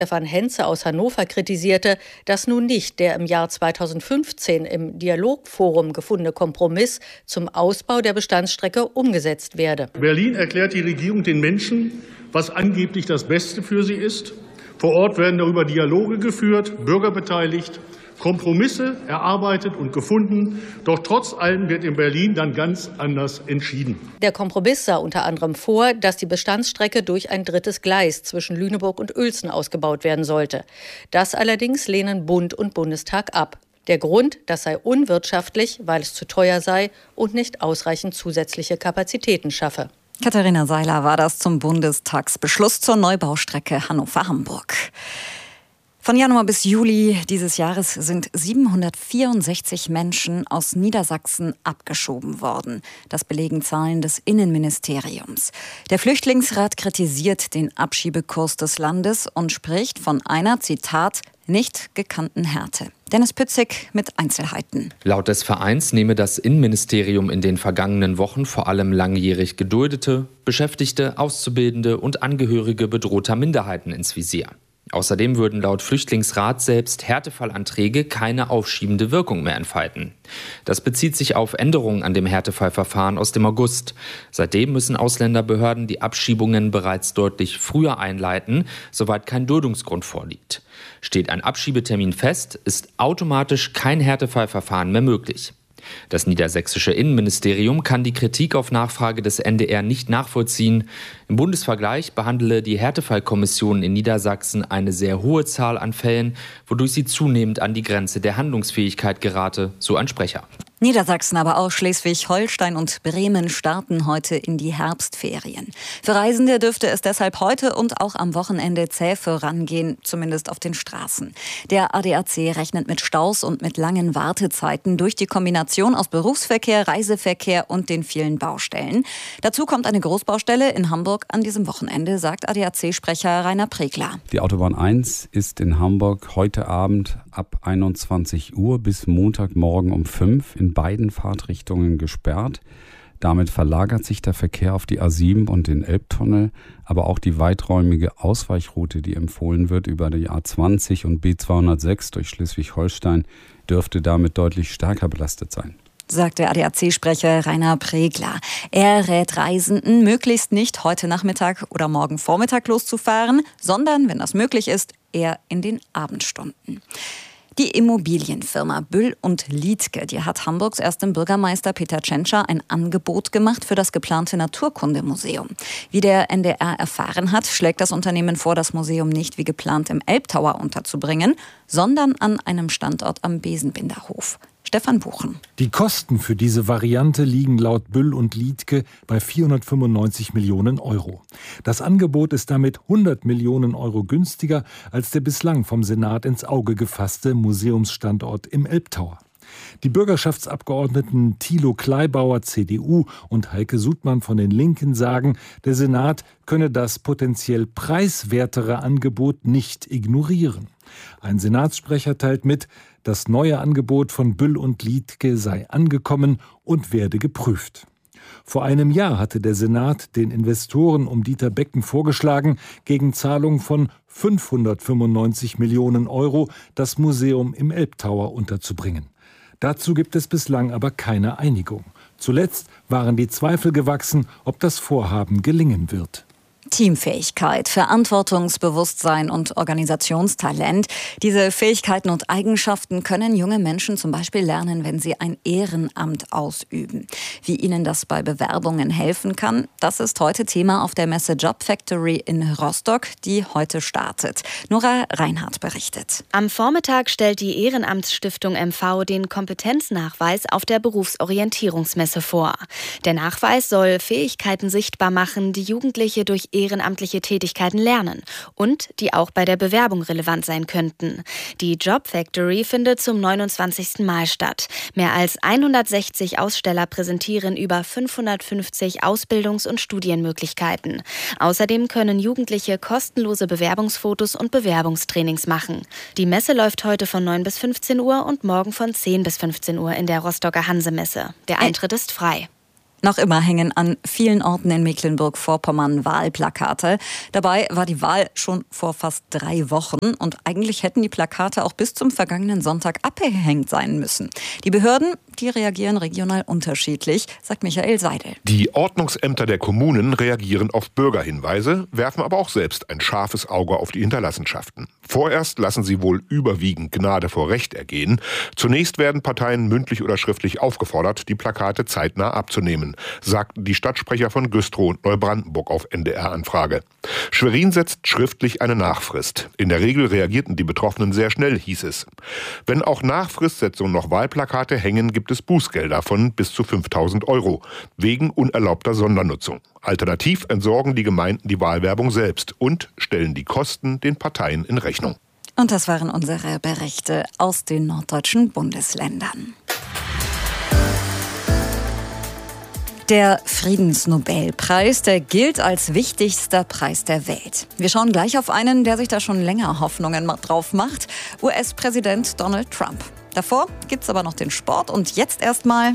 Stefan Henze aus Hannover kritisierte, dass nun nicht der im Jahr 2015 im Dialogforum gefundene Kompromiss zum Ausbau der Bestandsstrecke umgesetzt werde. Berlin erklärt die Regierung den Menschen, was angeblich das Beste für sie ist. Vor Ort werden darüber Dialoge geführt, Bürger beteiligt, Kompromisse erarbeitet und gefunden. Doch trotz allem wird in Berlin dann ganz anders entschieden. Der Kompromiss sah unter anderem vor, dass die Bestandsstrecke durch ein drittes Gleis zwischen Lüneburg und Uelzen ausgebaut werden sollte. Das allerdings lehnen Bund und Bundestag ab. Der Grund, das sei unwirtschaftlich, weil es zu teuer sei und nicht ausreichend zusätzliche Kapazitäten schaffe. Katharina Seiler war das zum Bundestagsbeschluss zur Neubaustrecke Hannover-Hamburg. Von Januar bis Juli dieses Jahres sind 764 Menschen aus Niedersachsen abgeschoben worden. Das belegen Zahlen des Innenministeriums. Der Flüchtlingsrat kritisiert den Abschiebekurs des Landes und spricht von einer, Zitat, nicht gekannten Härte. Dennis Pützig mit Einzelheiten. Laut des Vereins nehme das Innenministerium in den vergangenen Wochen vor allem langjährig Geduldete, Beschäftigte, Auszubildende und Angehörige bedrohter Minderheiten ins Visier. Außerdem würden laut Flüchtlingsrat selbst Härtefallanträge keine aufschiebende Wirkung mehr entfalten. Das bezieht sich auf Änderungen an dem Härtefallverfahren aus dem August. Seitdem müssen Ausländerbehörden die Abschiebungen bereits deutlich früher einleiten, soweit kein Duldungsgrund vorliegt. Steht ein Abschiebetermin fest, ist automatisch kein Härtefallverfahren mehr möglich. Das niedersächsische Innenministerium kann die Kritik auf Nachfrage des NDR nicht nachvollziehen. Im Bundesvergleich behandele die Härtefallkommission in Niedersachsen eine sehr hohe Zahl an Fällen, wodurch sie zunehmend an die Grenze der Handlungsfähigkeit gerate, so ein Sprecher. Niedersachsen, aber auch Schleswig-Holstein und Bremen starten heute in die Herbstferien. Für Reisende dürfte es deshalb heute und auch am Wochenende zäh vorangehen, zumindest auf den Straßen. Der ADAC rechnet mit Staus und mit langen Wartezeiten durch die Kombination aus Berufsverkehr, Reiseverkehr und den vielen Baustellen. Dazu kommt eine Großbaustelle in Hamburg an diesem Wochenende, sagt ADAC-Sprecher Rainer Pregler. Die Autobahn 1 ist in Hamburg heute Abend ab 21 Uhr bis Montagmorgen um 5 in beiden Fahrtrichtungen gesperrt. Damit verlagert sich der Verkehr auf die A7 und den Elbtunnel, aber auch die weiträumige Ausweichroute, die empfohlen wird über die A20 und B206 durch Schleswig-Holstein, dürfte damit deutlich stärker belastet sein, sagt der ADAC-Sprecher Rainer Pregler. Er rät Reisenden, möglichst nicht heute Nachmittag oder morgen Vormittag loszufahren, sondern, wenn das möglich ist, eher in den Abendstunden. Die Immobilienfirma Büll und Liedtke, die hat Hamburgs erstem Bürgermeister Peter Tschentscher ein Angebot gemacht für das geplante Naturkundemuseum. Wie der NDR erfahren hat, schlägt das Unternehmen vor, das Museum nicht wie geplant im Elbtower unterzubringen, sondern an einem Standort am Besenbinderhof. Stefan Buchen. Die Kosten für diese Variante liegen laut Büll und Liedtke bei 495 Millionen Euro. Das Angebot ist damit 100 Millionen Euro günstiger als der bislang vom Senat ins Auge gefasste Museumsstandort im Elbtower. Die Bürgerschaftsabgeordneten Thilo Kleibauer, CDU, und Heike Sudmann von den Linken sagen, der Senat könne das potenziell preiswertere Angebot nicht ignorieren. Ein Senatssprecher teilt mit, das neue Angebot von Büll und Liedtke sei angekommen und werde geprüft. Vor einem Jahr hatte der Senat den Investoren um Dieter Becken vorgeschlagen, gegen Zahlung von 595 Millionen Euro das Museum im Elbtower unterzubringen. Dazu gibt es bislang aber keine Einigung. Zuletzt waren die Zweifel gewachsen, ob das Vorhaben gelingen wird. Teamfähigkeit, Verantwortungsbewusstsein und Organisationstalent. Diese Fähigkeiten und Eigenschaften können junge Menschen zum Beispiel lernen, wenn sie ein Ehrenamt ausüben. Wie ihnen das bei Bewerbungen helfen kann, das ist heute Thema auf der Messe Job Factory in Rostock, die heute startet. Nora Reinhardt berichtet. Am Vormittag stellt die Ehrenamtsstiftung MV den Kompetenznachweis auf der Berufsorientierungsmesse vor. Der Nachweis soll Fähigkeiten sichtbar machen, die Jugendliche durch ehrenamtliche Tätigkeiten lernen und die auch bei der Bewerbung relevant sein könnten. Die Job Factory findet zum 29. Mal statt. Mehr als 160 Aussteller präsentieren über 550 Ausbildungs- und Studienmöglichkeiten. Außerdem können Jugendliche kostenlose Bewerbungsfotos und Bewerbungstrainings machen. Die Messe läuft heute von 9 bis 15 Uhr und morgen von 10 bis 15 Uhr in der Rostocker Hansemesse. Der Eintritt ist frei. Noch immer hängen an vielen Orten in Mecklenburg-Vorpommern Wahlplakate. Dabei war die Wahl schon vor fast 3 Wochen und eigentlich hätten die Plakate auch bis zum vergangenen Sonntag abgehängt sein müssen. Die Behörden, die reagieren regional unterschiedlich, sagt Michael Seidel. Die Ordnungsämter der Kommunen reagieren auf Bürgerhinweise, werfen aber auch selbst ein scharfes Auge auf die Hinterlassenschaften. Vorerst lassen sie wohl überwiegend Gnade vor Recht ergehen. Zunächst werden Parteien mündlich oder schriftlich aufgefordert, die Plakate zeitnah abzunehmen, sagten die Stadtsprecher von Güstrow und Neubrandenburg auf NDR-Anfrage. Schwerin setzt schriftlich eine Nachfrist. In der Regel reagierten die Betroffenen sehr schnell, hieß es. Wenn auch nach Fristsetzung noch Wahlplakate hängen, gibt es Bußgelder von bis zu 5.000 € wegen unerlaubter Sondernutzung. Alternativ entsorgen die Gemeinden die Wahlwerbung selbst und stellen die Kosten den Parteien in Rechnung. Und das waren unsere Berichte aus den norddeutschen Bundesländern. Der Friedensnobelpreis, der gilt als wichtigster Preis der Welt. Wir schauen gleich auf einen, der sich da schon länger Hoffnungen drauf macht. US-Präsident Donald Trump. Davor gibt's aber noch den Sport und jetzt erstmal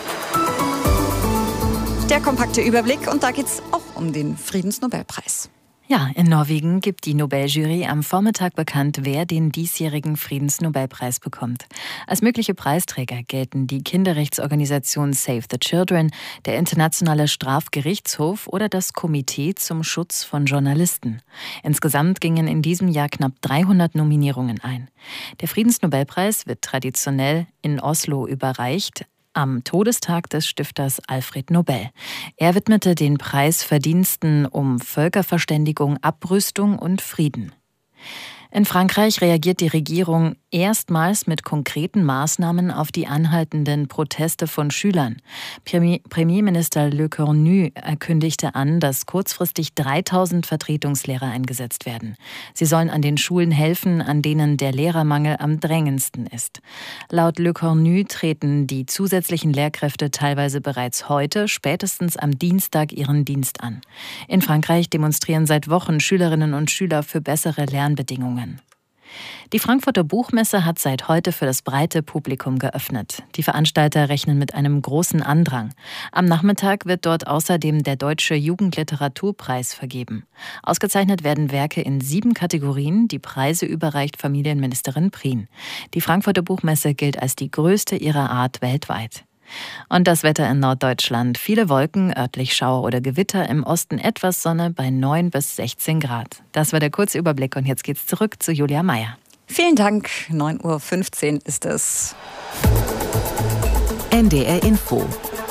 der kompakte Überblick und da geht's auch um den Friedensnobelpreis. Ja, in Norwegen gibt die Nobeljury am Vormittag bekannt, wer den diesjährigen Friedensnobelpreis bekommt. Als mögliche Preisträger gelten die Kinderrechtsorganisation Save the Children, der Internationale Strafgerichtshof oder das Komitee zum Schutz von Journalisten. Insgesamt gingen in diesem Jahr knapp 300 Nominierungen ein. Der Friedensnobelpreis wird traditionell in Oslo überreicht, am Todestag des Stifters Alfred Nobel. Er widmete den Preis Verdiensten um Völkerverständigung, Abrüstung und Frieden. In Frankreich reagiert die Regierung erstmals mit konkreten Maßnahmen auf die anhaltenden Proteste von Schülern. Premierminister Le Cornu kündigte an, dass kurzfristig 3.000 Vertretungslehrer eingesetzt werden. Sie sollen an den Schulen helfen, an denen der Lehrermangel am drängendsten ist. Laut Le Cornu treten die zusätzlichen Lehrkräfte teilweise bereits heute, spätestens am Dienstag, ihren Dienst an. In Frankreich demonstrieren seit Wochen Schülerinnen und Schüler für bessere Lernbedingungen. Die Frankfurter Buchmesse hat seit heute für das breite Publikum geöffnet. Die Veranstalter rechnen mit einem großen Andrang. Am Nachmittag wird dort außerdem der Deutsche Jugendliteraturpreis vergeben. Ausgezeichnet werden Werke in 7 Kategorien. Die Preise überreicht Familienministerin Prien. Die Frankfurter Buchmesse gilt als die größte ihrer Art weltweit. Und das Wetter in Norddeutschland. Viele Wolken, örtlich Schauer oder Gewitter, im Osten etwas Sonne bei 9 bis 16 Grad. Das war der kurze Überblick und jetzt geht's zurück zu Julia Meyer. Vielen Dank, 9:15 Uhr ist es. NDR Info.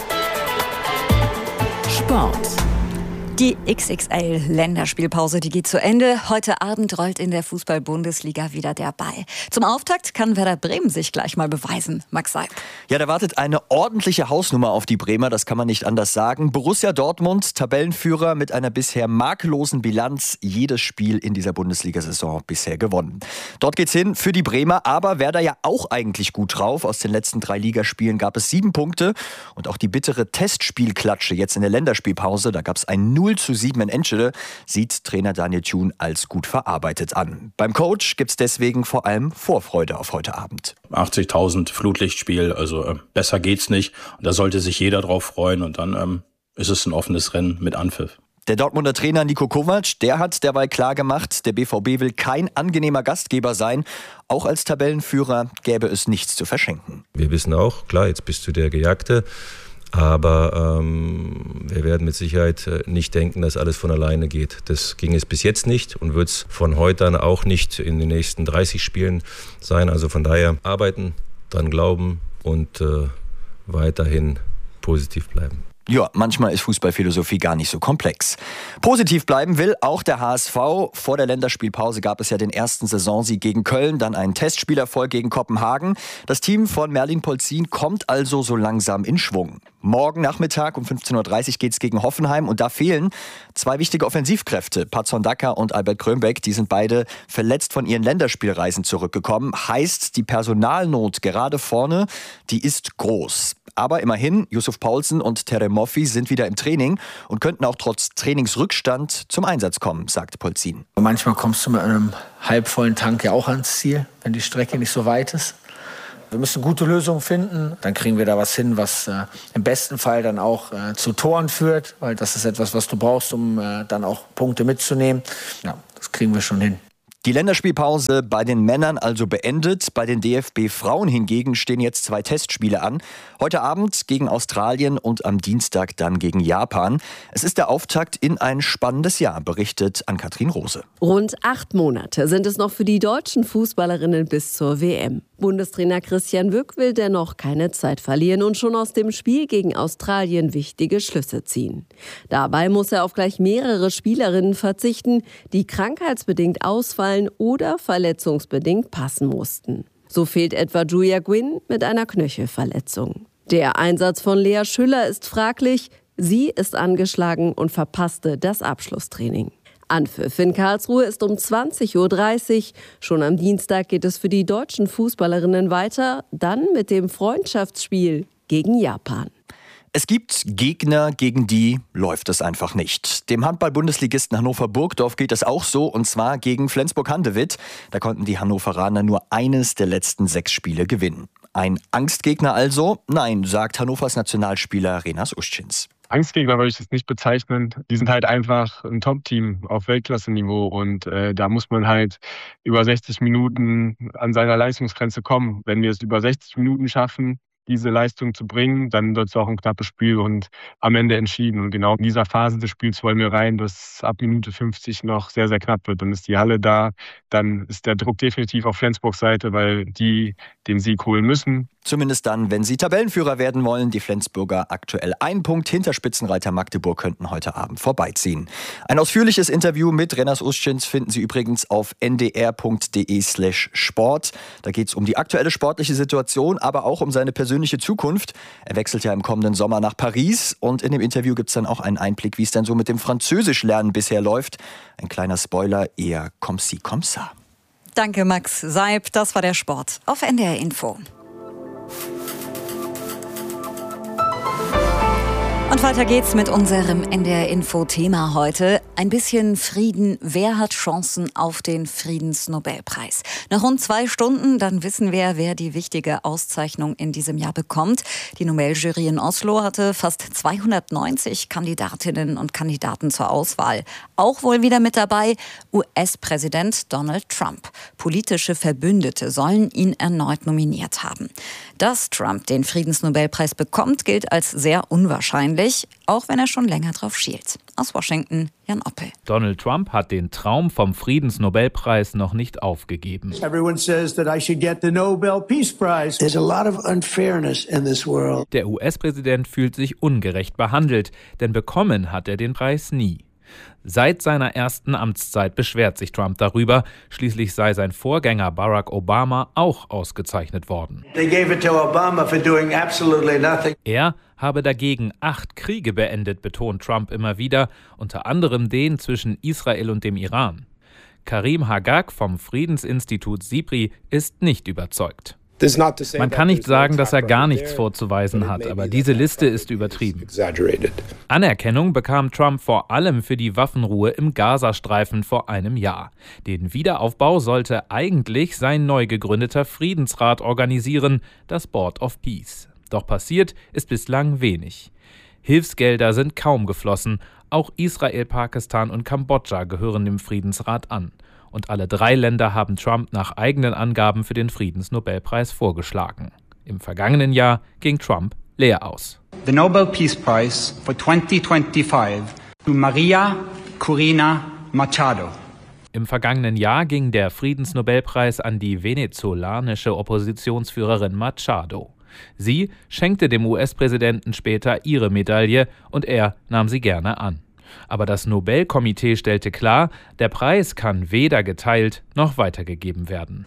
Sport. Die XXL-Länderspielpause, die geht zu Ende. Heute Abend rollt in der Fußball-Bundesliga wieder der Ball. Zum Auftakt kann Werder Bremen sich gleich mal beweisen. Max Seib. Ja, da wartet eine ordentliche Hausnummer auf die Bremer, das kann man nicht anders sagen. Borussia Dortmund, Tabellenführer mit einer bisher makellosen Bilanz. Jedes Spiel in dieser Bundesliga-Saison bisher gewonnen. Dort geht's hin für die Bremer, aber Werder ja auch eigentlich gut drauf. Aus den letzten 3 Ligaspielen gab es 7 Punkte. Und auch die bittere Testspielklatsche jetzt in der Länderspielpause, da gab es ein 0:7 in Enschede, sieht Trainer Daniel Thun als gut verarbeitet an. Beim Coach gibt's deswegen vor allem Vorfreude auf heute Abend. 80.000 Flutlichtspiel, also besser geht's nicht. Und da sollte sich jeder drauf freuen und dann ist es ein offenes Rennen mit Anpfiff. Der Dortmunder Trainer Niko Kovac, der hat derweil klar gemacht, der BVB will kein angenehmer Gastgeber sein. Auch als Tabellenführer gäbe es nichts zu verschenken. Wir wissen auch, klar, jetzt bist du der Gejagte. Aber wir werden mit Sicherheit nicht denken, dass alles von alleine geht. Das ging es bis jetzt nicht und wird es von heute an auch nicht in den nächsten 30 Spielen sein. Also von daher arbeiten, dran glauben und weiterhin positiv bleiben. Ja, manchmal ist Fußballphilosophie gar nicht so komplex. Positiv bleiben will auch der HSV. Vor der Länderspielpause gab es ja den ersten Saisonsieg gegen Köln, dann einen Testspielerfolg gegen Kopenhagen. Das Team von Merlin Polzin kommt also so langsam in Schwung. Morgen Nachmittag um 15:30 Uhr geht's gegen Hoffenheim und da fehlen 2 wichtige Offensivkräfte. Patson Daka und Albert Grönbeck, die sind beide verletzt von ihren Länderspielreisen zurückgekommen. Heißt, die Personalnot gerade vorne, die ist groß. Aber immerhin, Yusuf Paulsen und Terem Moffi sind wieder im Training und könnten auch trotz Trainingsrückstand zum Einsatz kommen, sagt Polzin. Manchmal kommst du mit einem halbvollen Tank ja auch ans Ziel, wenn die Strecke nicht so weit ist. Wir müssen gute Lösungen finden. Dann kriegen wir da was hin, was im besten Fall dann auch zu Toren führt, weil das ist etwas, was du brauchst, um dann auch Punkte mitzunehmen. Ja, das kriegen wir schon hin. Die Länderspielpause bei den Männern also beendet. Bei den DFB-Frauen hingegen stehen jetzt 2 Testspiele an. Heute Abend gegen Australien und am Dienstag dann gegen Japan. Es ist der Auftakt in ein spannendes Jahr, berichtet Ann-Kathrin Rose. Rund 8 Monate sind es noch für die deutschen Fußballerinnen bis zur WM. Bundestrainer Christian Wück will dennoch keine Zeit verlieren und schon aus dem Spiel gegen Australien wichtige Schlüsse ziehen. Dabei muss er auf gleich mehrere Spielerinnen verzichten, die krankheitsbedingt ausfallen oder verletzungsbedingt passen mussten. So fehlt etwa Julia Gwynn mit einer Knöchelverletzung. Der Einsatz von Lea Schüller ist fraglich. Sie ist angeschlagen und verpasste das Abschlusstraining. Anpfiff in Karlsruhe ist um 20:30 Uhr. Schon am Dienstag geht es für die deutschen Fußballerinnen weiter, dann mit dem Freundschaftsspiel gegen Japan. Es gibt Gegner, gegen die läuft es einfach nicht. Dem Handball-Bundesligisten Hannover Burgdorf geht es auch so, und zwar gegen Flensburg-Handewitt. Da konnten die Hannoveraner nur eines der letzten 6 Spiele gewinnen. Ein Angstgegner also? Nein, sagt Hannovers Nationalspieler Renas Uschins. Angstgegner würde ich es nicht bezeichnen. Die sind halt einfach ein Top-Team auf Weltklasse-Niveau und da muss man halt über 60 Minuten an seiner Leistungsgrenze kommen. Wenn wir es über 60 Minuten schaffen, diese Leistung zu bringen, dann wird es auch ein knappes Spiel und am Ende entschieden. Und genau in dieser Phase des Spiels wollen wir rein, dass ab Minute 50 noch sehr, sehr knapp wird. Dann ist die Halle da, dann ist der Druck definitiv auf Flensburgs Seite, weil die den Sieg holen müssen. Zumindest dann, wenn sie Tabellenführer werden wollen. Die Flensburger aktuell 1 Punkt hinter Spitzenreiter Magdeburg könnten heute Abend vorbeiziehen. Ein ausführliches Interview mit Renas Uschins finden Sie übrigens auf ndr.de/sport. Da geht es um die aktuelle sportliche Situation, aber auch um seine persönliche Zukunft. Er wechselt ja im kommenden Sommer nach Paris und in dem Interview gibt es dann auch einen Einblick, wie es dann so mit dem Französischlernen bisher läuft. Ein kleiner Spoiler, eher comme ci, comme ça. Danke Max Seib, das war der Sport auf NDR Info. Und weiter geht's mit unserem NDR-Info-Thema heute. Ein bisschen Frieden. Wer hat Chancen auf den Friedensnobelpreis? Nach rund 2 Stunden, dann wissen wir, wer die wichtige Auszeichnung in diesem Jahr bekommt. Die Nobeljury in Oslo hatte fast 290 Kandidatinnen und Kandidaten zur Auswahl. Auch wohl wieder mit dabei US-Präsident Donald Trump. Politische Verbündete sollen ihn erneut nominiert haben. Dass Trump den Friedensnobelpreis bekommt, gilt als sehr unwahrscheinlich, auch wenn er schon länger drauf schielt. Aus Washington, Jan Oppel. Donald Trump hat den Traum vom Friedensnobelpreis noch nicht aufgegeben. Everyone says that I should get the Nobel Peace Prize. There's a lot of unfairness in this world. Der US-Präsident fühlt sich ungerecht behandelt, denn bekommen hat er den Preis nie. Seit seiner ersten Amtszeit beschwert sich Trump darüber. Schließlich sei sein Vorgänger Barack Obama auch ausgezeichnet worden. They gave it to Obama for doing absolutely nothing. Er habe dagegen 8 Kriege beendet, betont Trump immer wieder, unter anderem den zwischen Israel und dem Iran. Karim Hagag vom Friedensinstitut SIPRI ist nicht überzeugt. Man kann nicht sagen, dass er gar nichts vorzuweisen hat, aber diese Liste ist übertrieben. Anerkennung bekam Trump vor allem für die Waffenruhe im Gazastreifen vor einem Jahr. Den Wiederaufbau sollte eigentlich sein neu gegründeter Friedensrat organisieren, das Board of Peace. Doch passiert ist bislang wenig. Hilfsgelder sind kaum geflossen. Auch Israel, Pakistan und Kambodscha gehören dem Friedensrat an. Und alle 3 Länder haben Trump nach eigenen Angaben für den Friedensnobelpreis vorgeschlagen. Im vergangenen Jahr ging Trump leer aus. The Nobel Peace Prize for 2025 to Maria Corina Machado. Im vergangenen Jahr ging der Friedensnobelpreis an die venezolanische Oppositionsführerin Machado. Sie schenkte dem US-Präsidenten später ihre Medaille und er nahm sie gerne an. Aber das Nobelkomitee stellte klar, der Preis kann weder geteilt noch weitergegeben werden.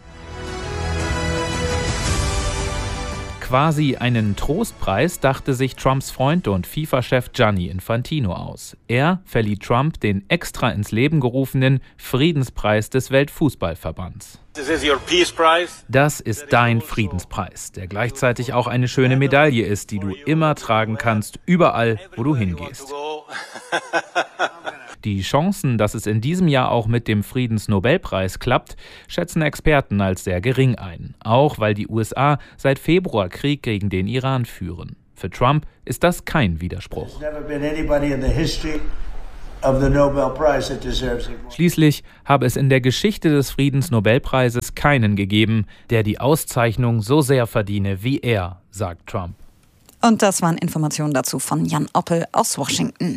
Quasi einen Trostpreis dachte sich Trumps Freund und FIFA-Chef Gianni Infantino aus. Er verlieh Trump den extra ins Leben gerufenen Friedenspreis des Weltfußballverbands. Das ist dein Friedenspreis, der gleichzeitig auch eine schöne Medaille ist, die du immer tragen kannst, überall, wo du hingehst. Die Chancen, dass es in diesem Jahr auch mit dem Friedensnobelpreis klappt, schätzen Experten als sehr gering ein. Auch weil die USA seit Februar Krieg gegen den Iran führen. Für Trump ist das kein Widerspruch. Schließlich habe es in der Geschichte des Friedensnobelpreises keinen gegeben, der die Auszeichnung so sehr verdiene wie er, sagt Trump. Und das waren Informationen dazu von Jan Oppel aus Washington.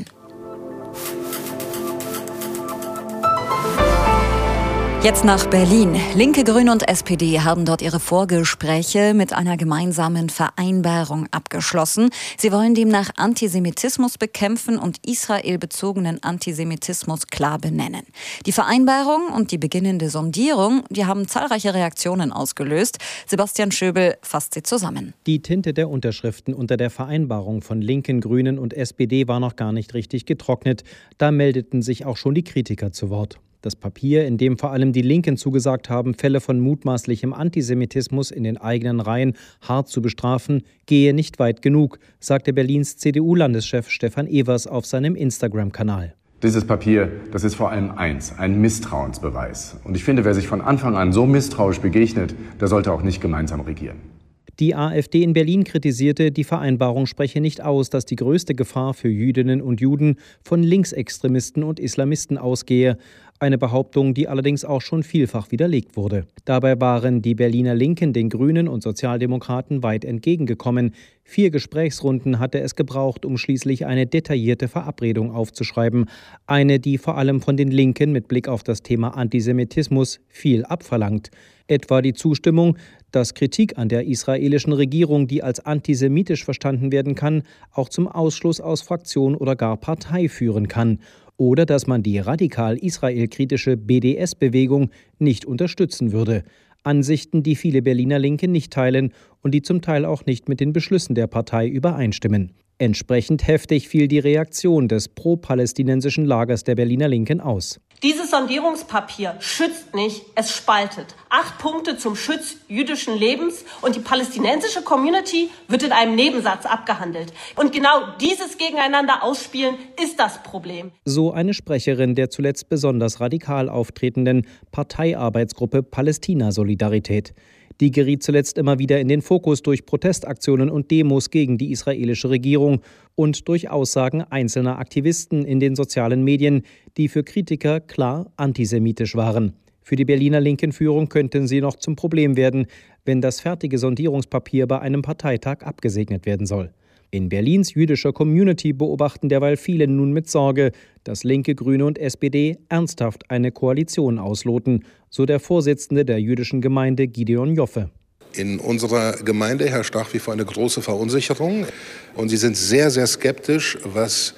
Jetzt nach Berlin. Linke, Grüne und SPD haben dort ihre Vorgespräche mit einer gemeinsamen Vereinbarung abgeschlossen. Sie wollen demnach Antisemitismus bekämpfen und israelbezogenen Antisemitismus klar benennen. Die Vereinbarung und die beginnende Sondierung, die haben zahlreiche Reaktionen ausgelöst. Sebastian Schöbel fasst sie zusammen. Die Tinte der Unterschriften unter der Vereinbarung von Linken, Grünen und SPD war noch gar nicht richtig getrocknet. Da meldeten sich auch schon die Kritiker zu Wort. Das Papier, in dem vor allem die Linken zugesagt haben, Fälle von mutmaßlichem Antisemitismus in den eigenen Reihen hart zu bestrafen, gehe nicht weit genug, sagte Berlins CDU-Landeschef Stefan Evers auf seinem Instagram-Kanal. Dieses Papier, das ist vor allem eins, ein Misstrauensbeweis. Und ich finde, wer sich von Anfang an so misstrauisch begegnet, der sollte auch nicht gemeinsam regieren. Die AfD in Berlin kritisierte, die Vereinbarung spreche nicht aus, dass die größte Gefahr für Jüdinnen und Juden von Linksextremisten und Islamisten ausgehe. Eine Behauptung, die allerdings auch schon vielfach widerlegt wurde. Dabei waren die Berliner Linken den Grünen und Sozialdemokraten weit entgegengekommen. 4 Gesprächsrunden hatte es gebraucht, um schließlich eine detaillierte Verabredung aufzuschreiben. Eine, die vor allem von den Linken mit Blick auf das Thema Antisemitismus viel abverlangt. Etwa die Zustimmung, dass Kritik an der israelischen Regierung, die als antisemitisch verstanden werden kann, auch zum Ausschluss aus Fraktion oder gar Partei führen kann. Oder dass man die radikal israelkritische BDS-Bewegung nicht unterstützen würde. Ansichten, die viele Berliner Linke nicht teilen und die zum Teil auch nicht mit den Beschlüssen der Partei übereinstimmen. Entsprechend heftig fiel die Reaktion des pro-palästinensischen Lagers der Berliner Linken aus. Dieses Sondierungspapier schützt nicht, es spaltet. 8 Punkte zum Schutz jüdischen Lebens und die palästinensische Community wird in einem Nebensatz abgehandelt. Und genau dieses Gegeneinander ausspielen ist das Problem. So eine Sprecherin der zuletzt besonders radikal auftretenden Parteiarbeitsgruppe Palästina-Solidarität. Die geriet zuletzt immer wieder in den Fokus durch Protestaktionen und Demos gegen die israelische Regierung und durch Aussagen einzelner Aktivisten in den sozialen Medien, die für Kritiker klar antisemitisch waren. Für die Berliner Linken-Führung könnten sie noch zum Problem werden, wenn das fertige Sondierungspapier bei einem Parteitag abgesegnet werden soll. In Berlins jüdischer Community beobachten derweil viele nun mit Sorge, dass Linke, Grüne und SPD ernsthaft eine Koalition ausloten, so der Vorsitzende der jüdischen Gemeinde Gideon Joffe. In unserer Gemeinde herrscht nach wie vor eine große Verunsicherung und sie sind sehr, sehr skeptisch, was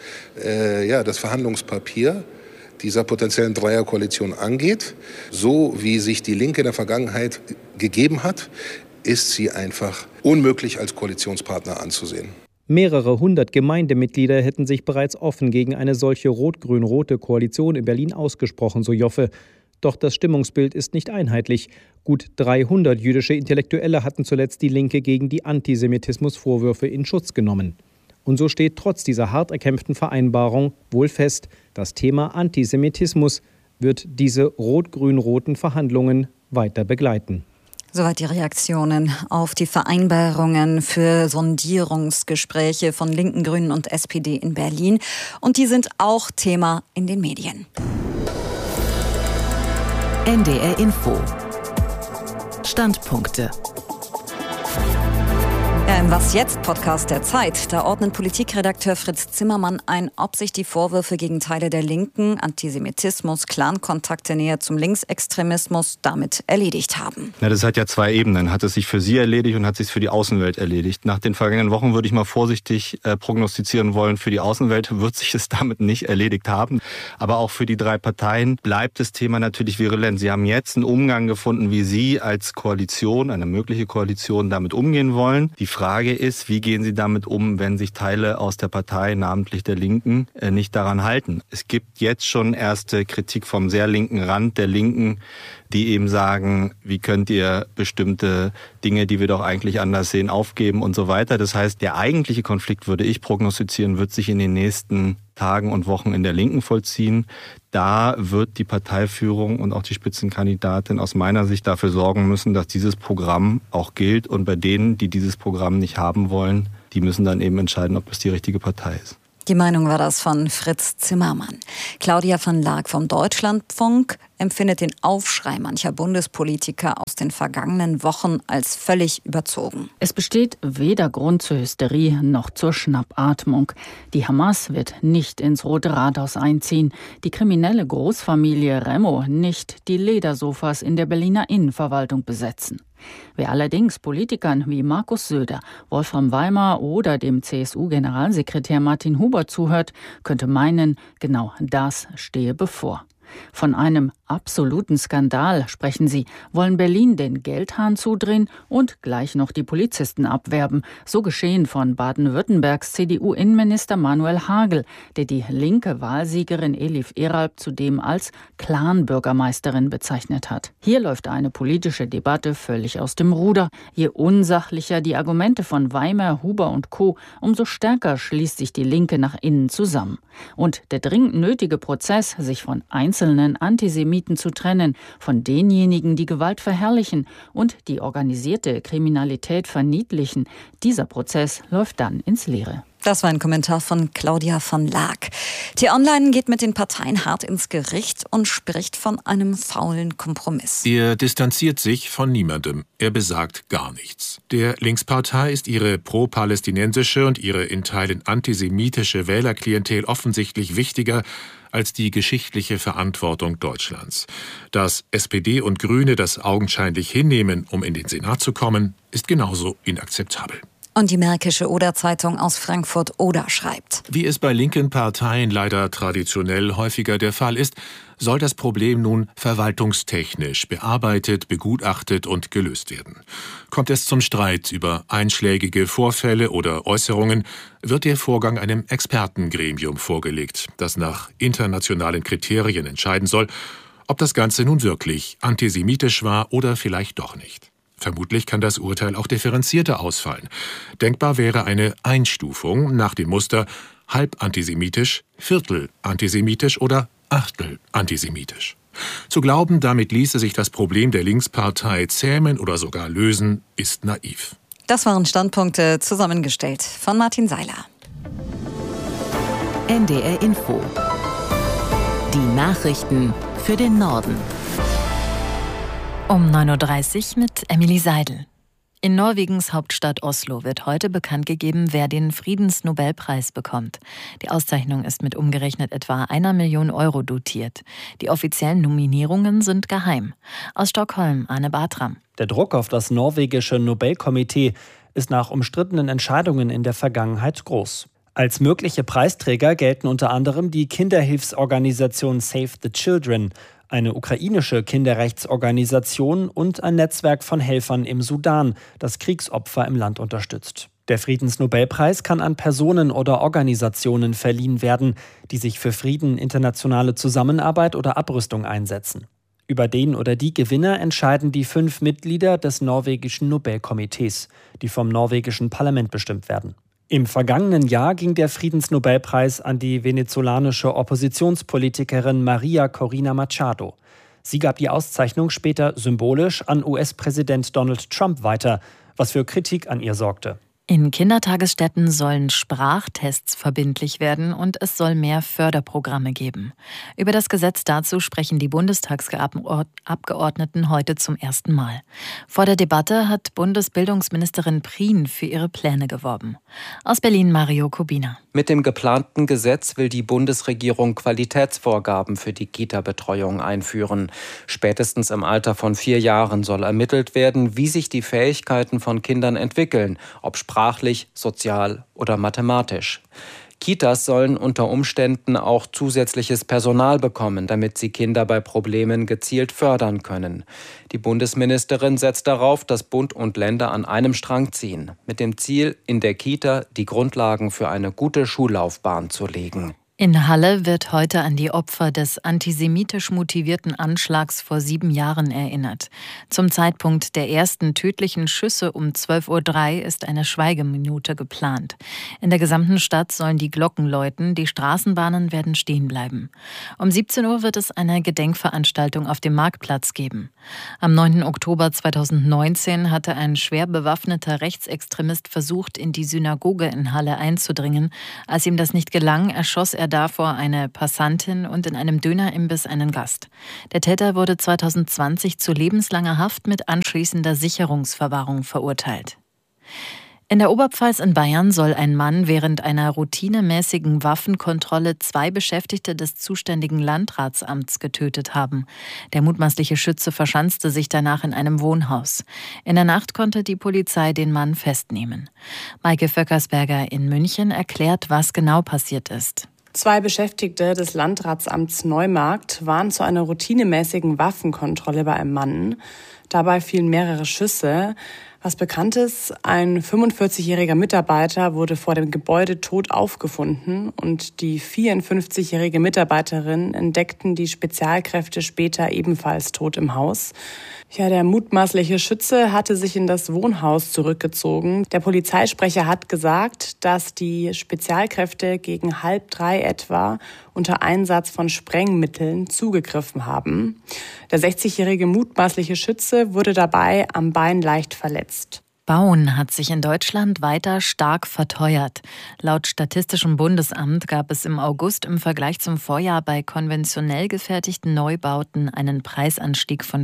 das Verhandlungspapier dieser potenziellen Dreierkoalition angeht. So wie sich die Linke in der Vergangenheit gegeben hat, ist sie einfach unmöglich als Koalitionspartner anzusehen. Mehrere hundert Gemeindemitglieder hätten sich bereits offen gegen eine solche rot-grün-rote Koalition in Berlin ausgesprochen, so Joffe. Doch das Stimmungsbild ist nicht einheitlich. Gut 300 jüdische Intellektuelle hatten zuletzt die Linke gegen die Antisemitismusvorwürfe in Schutz genommen. Und so steht trotz dieser hart erkämpften Vereinbarung wohl fest, das Thema Antisemitismus wird diese rot-grün-roten Verhandlungen weiter begleiten. Soweit die Reaktionen auf die Vereinbarungen für Sondierungsgespräche von Linken, Grünen und SPD in Berlin. Und die sind auch Thema in den Medien. NDR Info. Standpunkte. Im Was jetzt Podcast der Zeit, da ordnet Politikredakteur Fritz Zimmermann ein, ob sich die Vorwürfe gegen Teile der Linken, Antisemitismus, Clan-Kontakte näher zum Linksextremismus damit erledigt haben. Ja, das hat ja 2 Ebenen. Hat es sich für Sie erledigt und hat es sich für die Außenwelt erledigt. Nach den vergangenen Wochen würde ich mal vorsichtig prognostizieren wollen, für die Außenwelt wird sich es damit nicht erledigt haben. Aber auch für die 3 Parteien bleibt das Thema natürlich virulent. Sie haben jetzt einen Umgang gefunden, wie Sie als Koalition, eine mögliche Koalition, damit umgehen wollen. Die Frage ist, wie gehen Sie damit um, wenn sich Teile aus der Partei, namentlich der Linken, nicht daran halten? Es gibt jetzt schon erste Kritik vom sehr linken Rand der Linken, die eben sagen, wie könnt ihr bestimmte Dinge, die wir doch eigentlich anders sehen, aufgeben und so weiter. Das heißt, der eigentliche Konflikt, würde ich prognostizieren, wird sich in den nächsten Tagen und Wochen in der Linken vollziehen. Da wird die Parteiführung und auch die Spitzenkandidatin aus meiner Sicht dafür sorgen müssen, dass dieses Programm auch gilt. Und bei denen, die dieses Programm nicht haben wollen, die müssen dann eben entscheiden, ob das die richtige Partei ist. Die Meinung war das von Fritz Zimmermann. Claudia van Laak vom Deutschlandfunk empfindet den Aufschrei mancher Bundespolitiker aus den vergangenen Wochen als völlig überzogen. Es besteht weder Grund zur Hysterie noch zur Schnappatmung. Die Hamas wird nicht ins Rote Rathaus einziehen, die kriminelle Großfamilie Remo nicht die Ledersofas in der Berliner Innenverwaltung besetzen. Wer allerdings Politikern wie Markus Söder, Wolfram Weimar oder dem CSU-Generalsekretär Martin Huber zuhört, könnte meinen, genau das stehe bevor. Von einem absoluten Skandal sprechen sie, wollen Berlin den Geldhahn zudrehen und gleich noch die Polizisten abwerben. So geschehen von Baden-Württembergs CDU-Innenminister Manuel Hagel, der die linke Wahlsiegerin Elif Eralp zudem als Clan-Bürgermeisterin bezeichnet hat. Hier läuft eine politische Debatte völlig aus dem Ruder. Je unsachlicher die Argumente von Weimar, Huber und Co., umso stärker schließt sich die Linke nach innen zusammen. Und der dringend nötige Prozess, sich von einzelnen Antisemiten zu trennen, von denjenigen, die Gewalt verherrlichen und die organisierte Kriminalität verniedlichen, dieser Prozess läuft dann ins Leere. Das war ein Kommentar von Claudia van Laak. T-Online geht mit den Parteien hart ins Gericht und spricht von einem faulen Kompromiss. Er distanziert sich von niemandem. Er besagt gar nichts. Der Linkspartei ist ihre pro-palästinensische und ihre in Teilen antisemitische Wählerklientel offensichtlich wichtiger als die geschichtliche Verantwortung Deutschlands. Dass SPD und Grüne das augenscheinlich hinnehmen, um in den Senat zu kommen, ist genauso inakzeptabel. Und die Märkische Oder-Zeitung aus Frankfurt-Oder schreibt: Wie es bei linken Parteien leider traditionell häufiger der Fall ist, soll das Problem nun verwaltungstechnisch bearbeitet, begutachtet und gelöst werden. Kommt es zum Streit über einschlägige Vorfälle oder Äußerungen, wird der Vorgang einem Expertengremium vorgelegt, das nach internationalen Kriterien entscheiden soll, ob das Ganze nun wirklich antisemitisch war oder vielleicht doch nicht. Vermutlich kann das Urteil auch differenzierter ausfallen. Denkbar wäre eine Einstufung nach dem Muster halb antisemitisch, Viertel antisemitisch oder Achtel antisemitisch. Zu glauben, damit ließe sich das Problem der Linkspartei zähmen oder sogar lösen, ist naiv. Das waren Standpunkte, zusammengestellt von Martin Seiler. NDR Info. Die Nachrichten für den Norden. Um 9.30 Uhr mit Emily Seidel. In Norwegens Hauptstadt Oslo wird heute bekannt gegeben, wer den Friedensnobelpreis bekommt. Die Auszeichnung ist mit umgerechnet etwa 1 Million Euro dotiert. Die offiziellen Nominierungen sind geheim. Aus Stockholm, Arne Bartram. Der Druck auf das norwegische Nobelkomitee ist nach umstrittenen Entscheidungen in der Vergangenheit groß. Als mögliche Preisträger gelten unter anderem die Kinderhilfsorganisation Save the Children, eine ukrainische Kinderrechtsorganisation und ein Netzwerk von Helfern im Sudan, das Kriegsopfer im Land unterstützt. Der Friedensnobelpreis kann an Personen oder Organisationen verliehen werden, die sich für Frieden, internationale Zusammenarbeit oder Abrüstung einsetzen. Über den oder die Gewinner entscheiden die 5 Mitglieder des norwegischen Nobelkomitees, die vom norwegischen Parlament bestimmt werden. Im vergangenen Jahr ging der Friedensnobelpreis an die venezolanische Oppositionspolitikerin Maria Corina Machado. Sie gab die Auszeichnung später symbolisch an US-Präsident Donald Trump weiter, was für Kritik an ihr sorgte. In Kindertagesstätten sollen Sprachtests verbindlich werden und es soll mehr Förderprogramme geben. Über das Gesetz dazu sprechen die Bundestagsabgeordneten heute zum ersten Mal. Vor der Debatte hat Bundesbildungsministerin Prien für ihre Pläne geworben. Aus Berlin Mario Kubina. Mit dem geplanten Gesetz will die Bundesregierung Qualitätsvorgaben für die Kita-Betreuung einführen. Spätestens im Alter von 4 Jahren soll ermittelt werden, wie sich die Fähigkeiten von Kindern entwickeln, ob sprachlich, sozial oder mathematisch. Kitas sollen unter Umständen auch zusätzliches Personal bekommen, damit sie Kinder bei Problemen gezielt fördern können. Die Bundesministerin setzt darauf, dass Bund und Länder an einem Strang ziehen, mit dem Ziel, in der Kita die Grundlagen für eine gute Schullaufbahn zu legen. In Halle wird heute an die Opfer des antisemitisch motivierten Anschlags vor 7 Jahren erinnert. Zum Zeitpunkt der ersten tödlichen Schüsse um 12:03 Uhr ist eine Schweigeminute geplant. In der gesamten Stadt sollen die Glocken läuten, die Straßenbahnen werden stehen bleiben. Um 17 Uhr wird es eine Gedenkveranstaltung auf dem Marktplatz geben. Am 9. Oktober 2019 hatte ein schwer bewaffneter Rechtsextremist versucht, in die Synagoge in Halle einzudringen. Als ihm das nicht gelang, erschoss er davor eine Passantin und in einem Dönerimbiss einen Gast. Der Täter wurde 2020 zu lebenslanger Haft mit anschließender Sicherungsverwahrung verurteilt. In der Oberpfalz in Bayern soll ein Mann während einer routinemäßigen Waffenkontrolle 2 Beschäftigte des zuständigen Landratsamts getötet haben. Der mutmaßliche Schütze verschanzte sich danach in einem Wohnhaus. In der Nacht konnte die Polizei den Mann festnehmen. Maike Vöckersberger in München erklärt, was genau passiert ist. 2 Beschäftigte des Landratsamts Neumarkt waren zu einer routinemäßigen Waffenkontrolle bei einem Mann. Dabei fielen mehrere Schüsse. Was bekannt ist, ein 45-jähriger Mitarbeiter wurde vor dem Gebäude tot aufgefunden und die 54-jährige Mitarbeiterin entdeckten die Spezialkräfte später ebenfalls tot im Haus. Ja, der mutmaßliche Schütze hatte sich in das Wohnhaus zurückgezogen. Der Polizeisprecher hat gesagt, dass die Spezialkräfte gegen 2:30 etwa unter Einsatz von Sprengmitteln zugegriffen haben. Der 60-jährige mutmaßliche Schütze wurde dabei am Bein leicht verletzt. Bauen hat sich in Deutschland weiter stark verteuert. Laut Statistischem Bundesamt gab es im August im Vergleich zum Vorjahr bei konventionell gefertigten Neubauten einen Preisanstieg von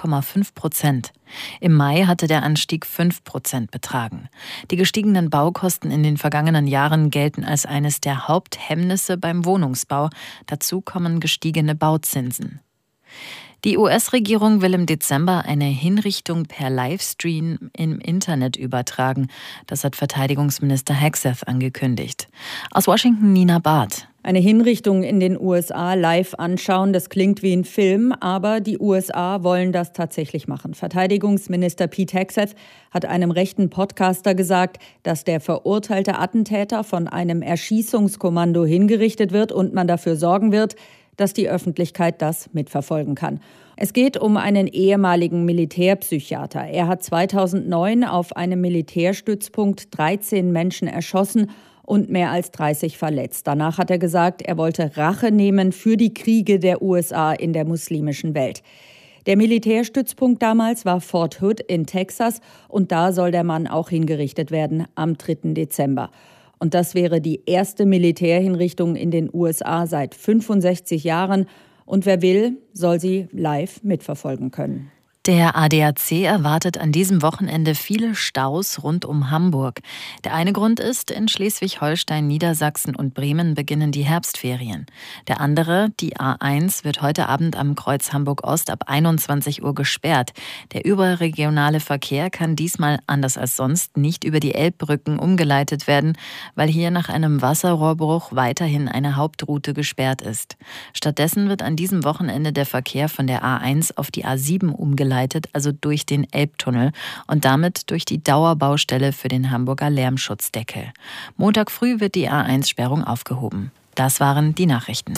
5,5%. Im Mai hatte der Anstieg 5% betragen. Die gestiegenen Baukosten in den vergangenen Jahren gelten als eines der Haupthemmnisse beim Wohnungsbau. Dazu kommen gestiegene Bauzinsen. Die US-Regierung will im Dezember eine Hinrichtung per Livestream im Internet übertragen. Das hat Verteidigungsminister Hegseth angekündigt. Aus Washington Nina Barth. Eine Hinrichtung in den USA live anschauen, das klingt wie ein Film, aber die USA wollen das tatsächlich machen. Verteidigungsminister Pete Hegseth hat einem rechten Podcaster gesagt, dass der verurteilte Attentäter von einem Erschießungskommando hingerichtet wird und man dafür sorgen wird, dass die Öffentlichkeit das mitverfolgen kann. Es geht um einen ehemaligen Militärpsychiater. Er hat 2009 auf einem Militärstützpunkt 13 Menschen erschossen und mehr als 30 verletzt. Danach hat er gesagt, er wollte Rache nehmen für die Kriege der USA in der muslimischen Welt. Der Militärstützpunkt damals war Fort Hood in Texas und da soll der Mann auch hingerichtet werden am 3. Dezember. Und das wäre die erste Militärhinrichtung in den USA seit 65 Jahren. Und wer will, soll sie live mitverfolgen können. Der ADAC erwartet an diesem Wochenende viele Staus rund um Hamburg. Der eine Grund ist, in Schleswig-Holstein, Niedersachsen und Bremen beginnen die Herbstferien. Der andere, die A1, wird heute Abend am Kreuz Hamburg-Ost ab 21 Uhr gesperrt. Der überregionale Verkehr kann diesmal, anders als sonst, nicht über die Elbbrücken umgeleitet werden, weil hier nach einem Wasserrohrbruch weiterhin eine Hauptroute gesperrt ist. Stattdessen wird an diesem Wochenende der Verkehr von der A1 auf die A7 umgeleitet, also durch den Elbtunnel und damit durch die Dauerbaustelle für den Hamburger Lärmschutzdeckel. Montag früh wird die A1-Sperrung aufgehoben. Das waren die Nachrichten.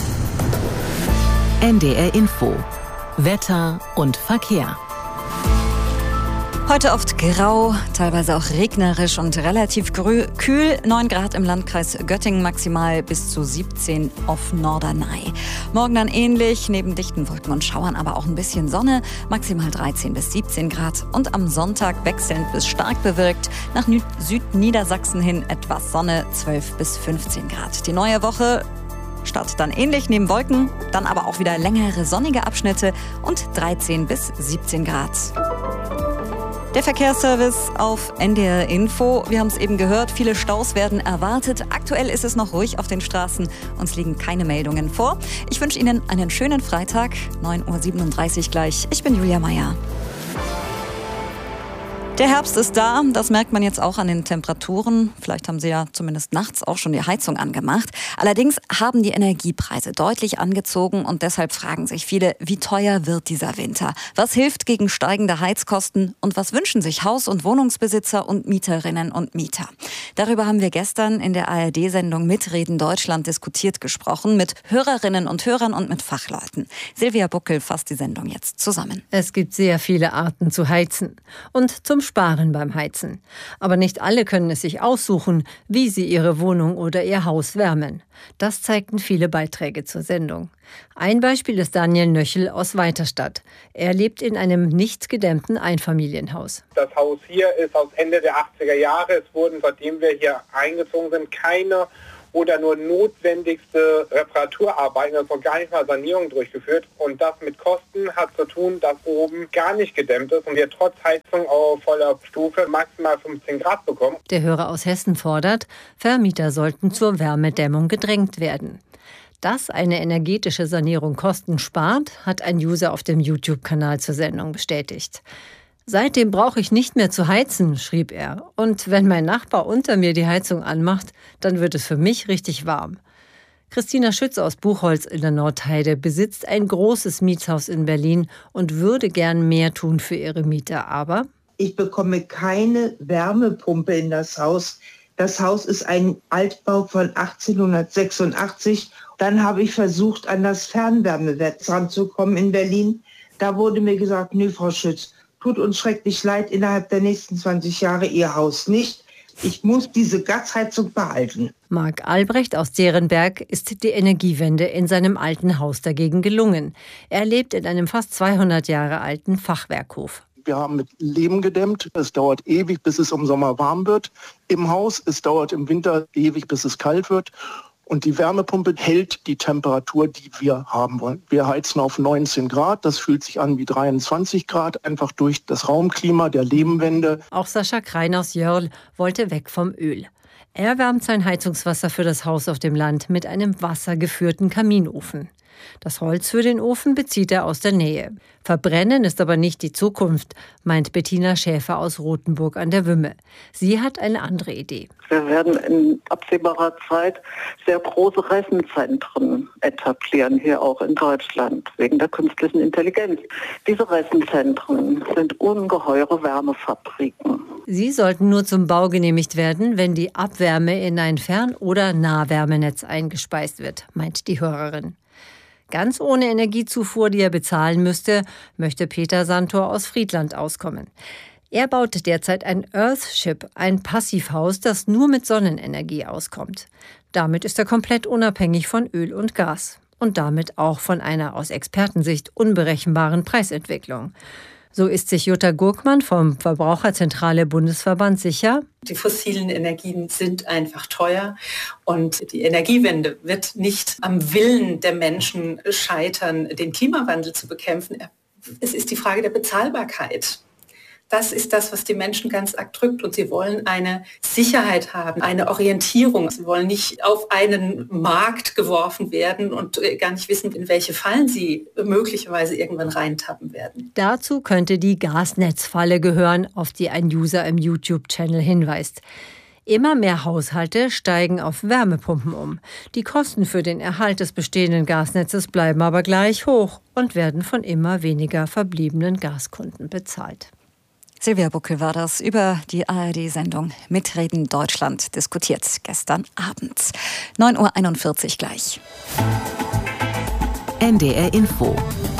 NDR Info. Wetter und Verkehr. Heute oft grau, teilweise auch regnerisch und relativ kühl. 9 Grad im Landkreis Göttingen, maximal bis zu 17 auf Norderney. Morgen dann ähnlich, neben dichten Wolken und Schauern aber auch ein bisschen Sonne, maximal 13 bis 17 Grad. Und am Sonntag wechselnd bis stark bewölkt, nach Südniedersachsen hin etwas Sonne, 12 bis 15 Grad. Die neue Woche startet dann ähnlich, neben Wolken, dann aber auch wieder längere sonnige Abschnitte und 13 bis 17 Grad. Der Verkehrsservice auf NDR Info. Wir haben es eben gehört, viele Staus werden erwartet. Aktuell ist es noch ruhig auf den Straßen. Uns liegen keine Meldungen vor. Ich wünsche Ihnen einen schönen Freitag, 9:37 Uhr gleich. Ich bin Julia Meyer. Der Herbst ist da, das merkt man jetzt auch an den Temperaturen. Vielleicht haben Sie ja zumindest nachts auch schon die Heizung angemacht. Allerdings haben die Energiepreise deutlich angezogen und deshalb fragen sich viele, wie teuer wird dieser Winter? Was hilft gegen steigende Heizkosten und was wünschen sich Haus- und Wohnungsbesitzer und Mieterinnen und Mieter? Darüber haben wir gestern in der ARD-Sendung Mitreden Deutschland diskutiert gesprochen mit Hörerinnen und Hörern und mit Fachleuten. Silvia Buckel fasst die Sendung jetzt zusammen. Es gibt sehr viele Arten zu heizen und zum Sparen beim Heizen. Aber nicht alle können es sich aussuchen, wie sie ihre Wohnung oder ihr Haus wärmen. Das zeigten viele Beiträge zur Sendung. Ein Beispiel ist Daniel Nöchel aus Weiterstadt. Er lebt in einem nicht gedämmten Einfamilienhaus. Das Haus hier ist aus Ende der 80er Jahre. Es wurden, seitdem wir hier eingezogen sind, keine oder nur notwendigste Reparaturarbeiten, also gar nicht mal Sanierung durchgeführt. Und das mit Kosten hat zu tun, dass oben gar nicht gedämmt ist und wir trotz Heizung auf voller Stufe maximal 15 Grad bekommen. Der Hörer aus Hessen fordert, Vermieter sollten zur Wärmedämmung gedrängt werden. Dass eine energetische Sanierung Kosten spart, hat ein User auf dem YouTube-Kanal zur Sendung bestätigt. Seitdem brauche ich nicht mehr zu heizen, schrieb er. Und wenn mein Nachbar unter mir die Heizung anmacht, dann wird es für mich richtig warm. Christina Schütz aus Buchholz in der Nordheide besitzt ein großes Mietshaus in Berlin und würde gern mehr tun für ihre Mieter. Aber ich bekomme keine Wärmepumpe in das Haus. Das Haus ist ein Altbau von 1886. Dann habe ich versucht, an das Fernwärmenetz ranzukommen in Berlin. Da wurde mir gesagt, nö, Frau Schütz, tut uns schrecklich leid, innerhalb der nächsten 20 Jahre Ihr Haus nicht. Ich muss diese Gasheizung behalten. Marc Albrecht aus Derenberg ist die Energiewende in seinem alten Haus dagegen gelungen. Er lebt in einem fast 200 Jahre alten Fachwerkhof. Wir haben mit Lehm gedämmt. Es dauert ewig, bis es im Sommer warm wird im Haus. Es dauert im Winter ewig, bis es kalt wird. Und die Wärmepumpe hält die Temperatur, die wir haben wollen. Wir heizen auf 19 Grad. Das fühlt sich an wie 23 Grad, einfach durch das Raumklima der Lehmwände. Auch Sascha Krein aus Jörl wollte weg vom Öl. Er wärmt sein Heizungswasser für das Haus auf dem Land mit einem wassergeführten Kaminofen. Das Holz für den Ofen bezieht er aus der Nähe. Verbrennen ist aber nicht die Zukunft, meint Bettina Schäfer aus Rothenburg an der Wümme. Sie hat eine andere Idee. Wir werden in absehbarer Zeit sehr große Rechenzentren etablieren, hier auch in Deutschland, wegen der künstlichen Intelligenz. Diese Rechenzentren sind ungeheure Wärmefabriken. Sie sollten nur zum Bau genehmigt werden, wenn die Abwärme in ein Fern- oder Nahwärmenetz eingespeist wird, meint die Hörerin. Ganz ohne Energiezufuhr, die er bezahlen müsste, möchte Peter Santor aus Friedland auskommen. Er baut derzeit ein Earthship, ein Passivhaus, das nur mit Sonnenenergie auskommt. Damit ist er komplett unabhängig von Öl und Gas und damit auch von einer aus Expertensicht unberechenbaren Preisentwicklung. So ist sich Jutta Gurkmann vom Verbraucherzentrale Bundesverband sicher. Die fossilen Energien sind einfach teuer und die Energiewende wird nicht am Willen der Menschen scheitern, den Klimawandel zu bekämpfen. Es ist die Frage der Bezahlbarkeit. Das ist das, was die Menschen ganz arg drückt. Und sie wollen eine Sicherheit haben, eine Orientierung. Sie wollen nicht auf einen Markt geworfen werden und gar nicht wissen, in welche Fallen sie möglicherweise irgendwann reintappen werden. Dazu könnte die Gasnetzfalle gehören, auf die ein User im YouTube-Channel hinweist. Immer mehr Haushalte steigen auf Wärmepumpen um. Die Kosten für den Erhalt des bestehenden Gasnetzes bleiben aber gleich hoch und werden von immer weniger verbliebenen Gaskunden bezahlt. Silvia Buckel war das über die ARD-Sendung Mitreden Deutschland diskutiert gestern Abend. 9:41 Uhr gleich. NDR Info.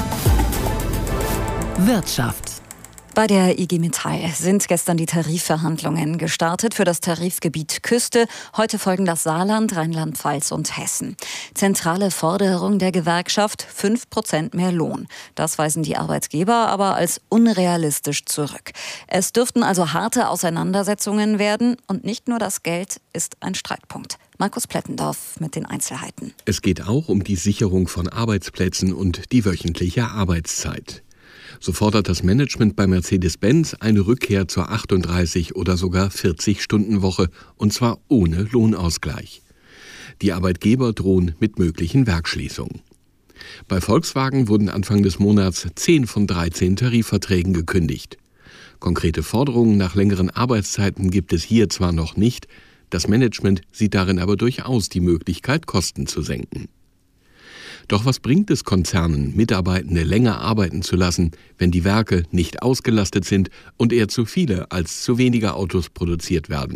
Wirtschaft. Bei der IG Metall sind gestern die Tarifverhandlungen gestartet für das Tarifgebiet Küste. Heute folgen das Saarland, Rheinland-Pfalz und Hessen. Zentrale Forderung der Gewerkschaft: 5% mehr Lohn. Das weisen die Arbeitgeber aber als unrealistisch zurück. Es dürften also harte Auseinandersetzungen werden und nicht nur das Geld ist ein Streitpunkt. Markus Plettendorf mit den Einzelheiten. Es geht auch um die Sicherung von Arbeitsplätzen und die wöchentliche Arbeitszeit. So fordert das Management bei Mercedes-Benz eine Rückkehr zur 38- oder sogar 40-Stunden-Woche, und zwar ohne Lohnausgleich. Die Arbeitgeber drohen mit möglichen Werksschließungen. Bei Volkswagen wurden Anfang des Monats 10 von 13 Tarifverträgen gekündigt. Konkrete Forderungen nach längeren Arbeitszeiten gibt es hier zwar noch nicht, das Management sieht darin aber durchaus die Möglichkeit, Kosten zu senken. Doch was bringt es Konzernen, Mitarbeitende länger arbeiten zu lassen, wenn die Werke nicht ausgelastet sind und eher zu viele als zu wenige Autos produziert werden?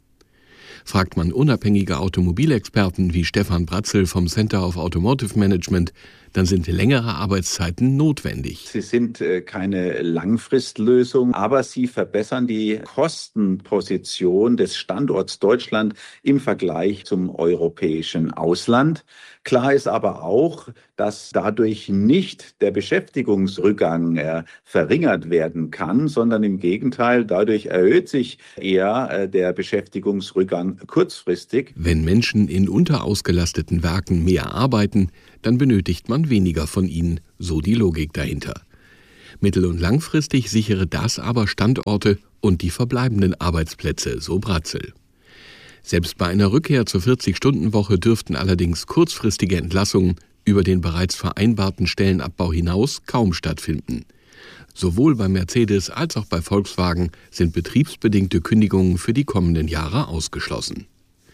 Fragt man unabhängige Automobilexperten wie Stefan Bratzel vom Center of Automotive Management, dann sind längere Arbeitszeiten notwendig. Sie sind keine Langfristlösung, aber sie verbessern die Kostenposition des Standorts Deutschland im Vergleich zum europäischen Ausland. Klar ist aber auch, dass dadurch nicht der Beschäftigungsrückgang verringert werden kann, sondern im Gegenteil, dadurch erhöht sich eher der Beschäftigungsrückgang kurzfristig. Wenn Menschen in unterausgelasteten Werken mehr arbeiten, dann benötigt man weniger von ihnen, so die Logik dahinter. Mittel- und langfristig sichere das aber Standorte und die verbleibenden Arbeitsplätze, so Bratzel. Selbst bei einer Rückkehr zur 40-Stunden-Woche dürften allerdings kurzfristige Entlassungen über den bereits vereinbarten Stellenabbau hinaus kaum stattfinden. Sowohl bei Mercedes als auch bei Volkswagen sind betriebsbedingte Kündigungen für die kommenden Jahre ausgeschlossen.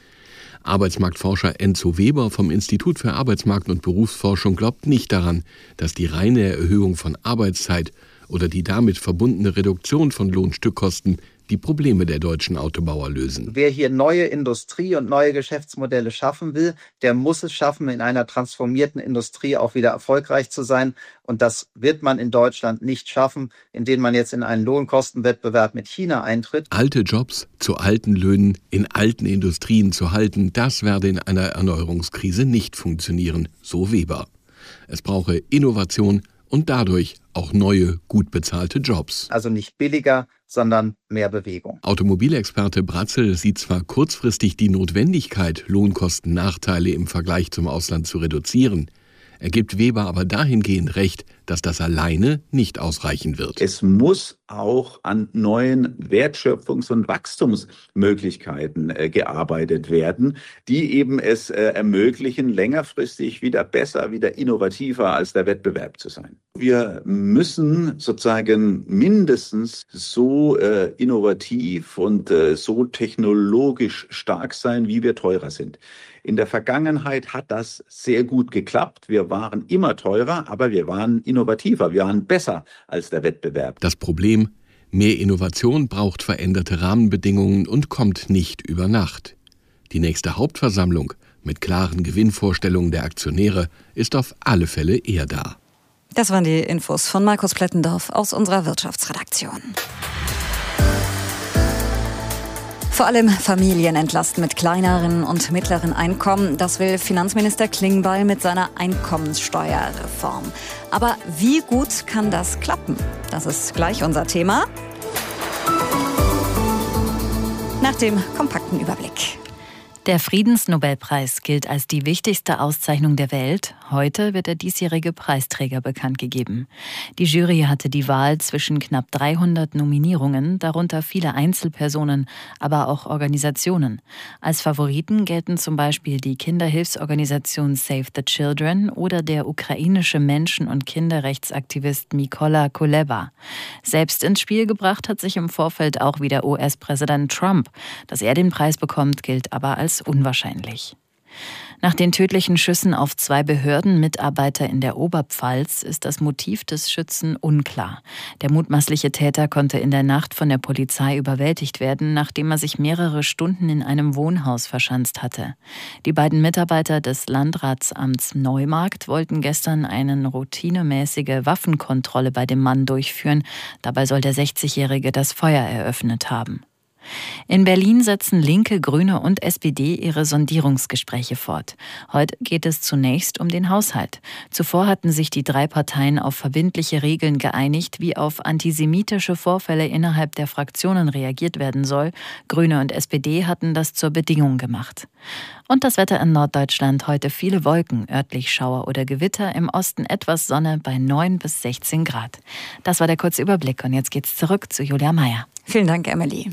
Arbeitsmarktforscher Enzo Weber vom Institut für Arbeitsmarkt- und Berufsforschung glaubt nicht daran, dass die reine Erhöhung von Arbeitszeit oder die damit verbundene Reduktion von Lohnstückkosten die Probleme der deutschen Autobauer lösen. Wer hier neue Industrie und neue Geschäftsmodelle schaffen will, der muss es schaffen, in einer transformierten Industrie auch wieder erfolgreich zu sein. Und das wird man in Deutschland nicht schaffen, indem man jetzt in einen Lohnkostenwettbewerb mit China eintritt. Alte Jobs zu alten Löhnen in alten Industrien zu halten, das werde in einer Erneuerungskrise nicht funktionieren, so Weber. Es brauche Innovation und dadurch auch neue, gut bezahlte Jobs. Also nicht billiger, sondern mehr Bewegung. Automobilexperte Bratzel sieht zwar kurzfristig die Notwendigkeit, Lohnkostennachteile im Vergleich zum Ausland zu reduzieren. Er gibt Weber aber dahingehend recht, dass das alleine nicht ausreichen wird. Es muss auch an neuen Wertschöpfungs- und Wachstumsmöglichkeiten gearbeitet werden, die eben es ermöglichen, längerfristig wieder besser, wieder innovativer als der Wettbewerb zu sein. Wir müssen sozusagen mindestens so innovativ und so technologisch stark sein, wie wir teurer sind. In der Vergangenheit hat das sehr gut geklappt. Wir waren immer teurer, aber wir waren innovativer, wir waren besser als der Wettbewerb. Das Problem: mehr Innovation braucht veränderte Rahmenbedingungen und kommt nicht über Nacht. Die nächste Hauptversammlung mit klaren Gewinnvorstellungen der Aktionäre ist auf alle Fälle eher da. Das waren die Infos von Markus Plettendorf aus unserer Wirtschaftsredaktion. Vor allem Familien entlasten mit kleineren und mittleren Einkommen. Das will Finanzminister Klingbeil mit seiner Einkommenssteuerreform. Aber wie gut kann das klappen? Das ist gleich unser Thema. Nach dem kompakten Überblick. Der Friedensnobelpreis gilt als die wichtigste Auszeichnung der Welt. Heute wird der diesjährige Preisträger bekannt gegeben. Die Jury hatte die Wahl zwischen knapp 300 Nominierungen, darunter viele Einzelpersonen, aber auch Organisationen. Als Favoriten gelten zum Beispiel die Kinderhilfsorganisation Save the Children oder der ukrainische Menschen- und Kinderrechtsaktivist Mykola Kuleba. Selbst ins Spiel gebracht hat sich im Vorfeld auch wieder US-Präsident Trump. Dass er den Preis bekommt, gilt aber als unwahrscheinlich. Nach den tödlichen Schüssen auf 2 Behördenmitarbeiter in der Oberpfalz ist das Motiv des Schützen unklar. Der mutmaßliche Täter konnte in der Nacht von der Polizei überwältigt werden, nachdem er sich mehrere Stunden in einem Wohnhaus verschanzt hatte. Die beiden Mitarbeiter des Landratsamts Neumarkt wollten gestern eine routinemäßige Waffenkontrolle bei dem Mann durchführen. Dabei soll der 60-Jährige das Feuer eröffnet haben. In Berlin setzen Linke, Grüne und SPD ihre Sondierungsgespräche fort. Heute geht es zunächst um den Haushalt. Zuvor hatten sich die 3 Parteien auf verbindliche Regeln geeinigt, wie auf antisemitische Vorfälle innerhalb der Fraktionen reagiert werden soll. Grüne und SPD hatten das zur Bedingung gemacht. Und das Wetter in Norddeutschland: heute viele Wolken, örtlich Schauer oder Gewitter, im Osten etwas Sonne bei 9 bis 16 Grad. Das war der kurze Überblick und jetzt geht's zurück zu Julia Meyer. Vielen Dank, Emily.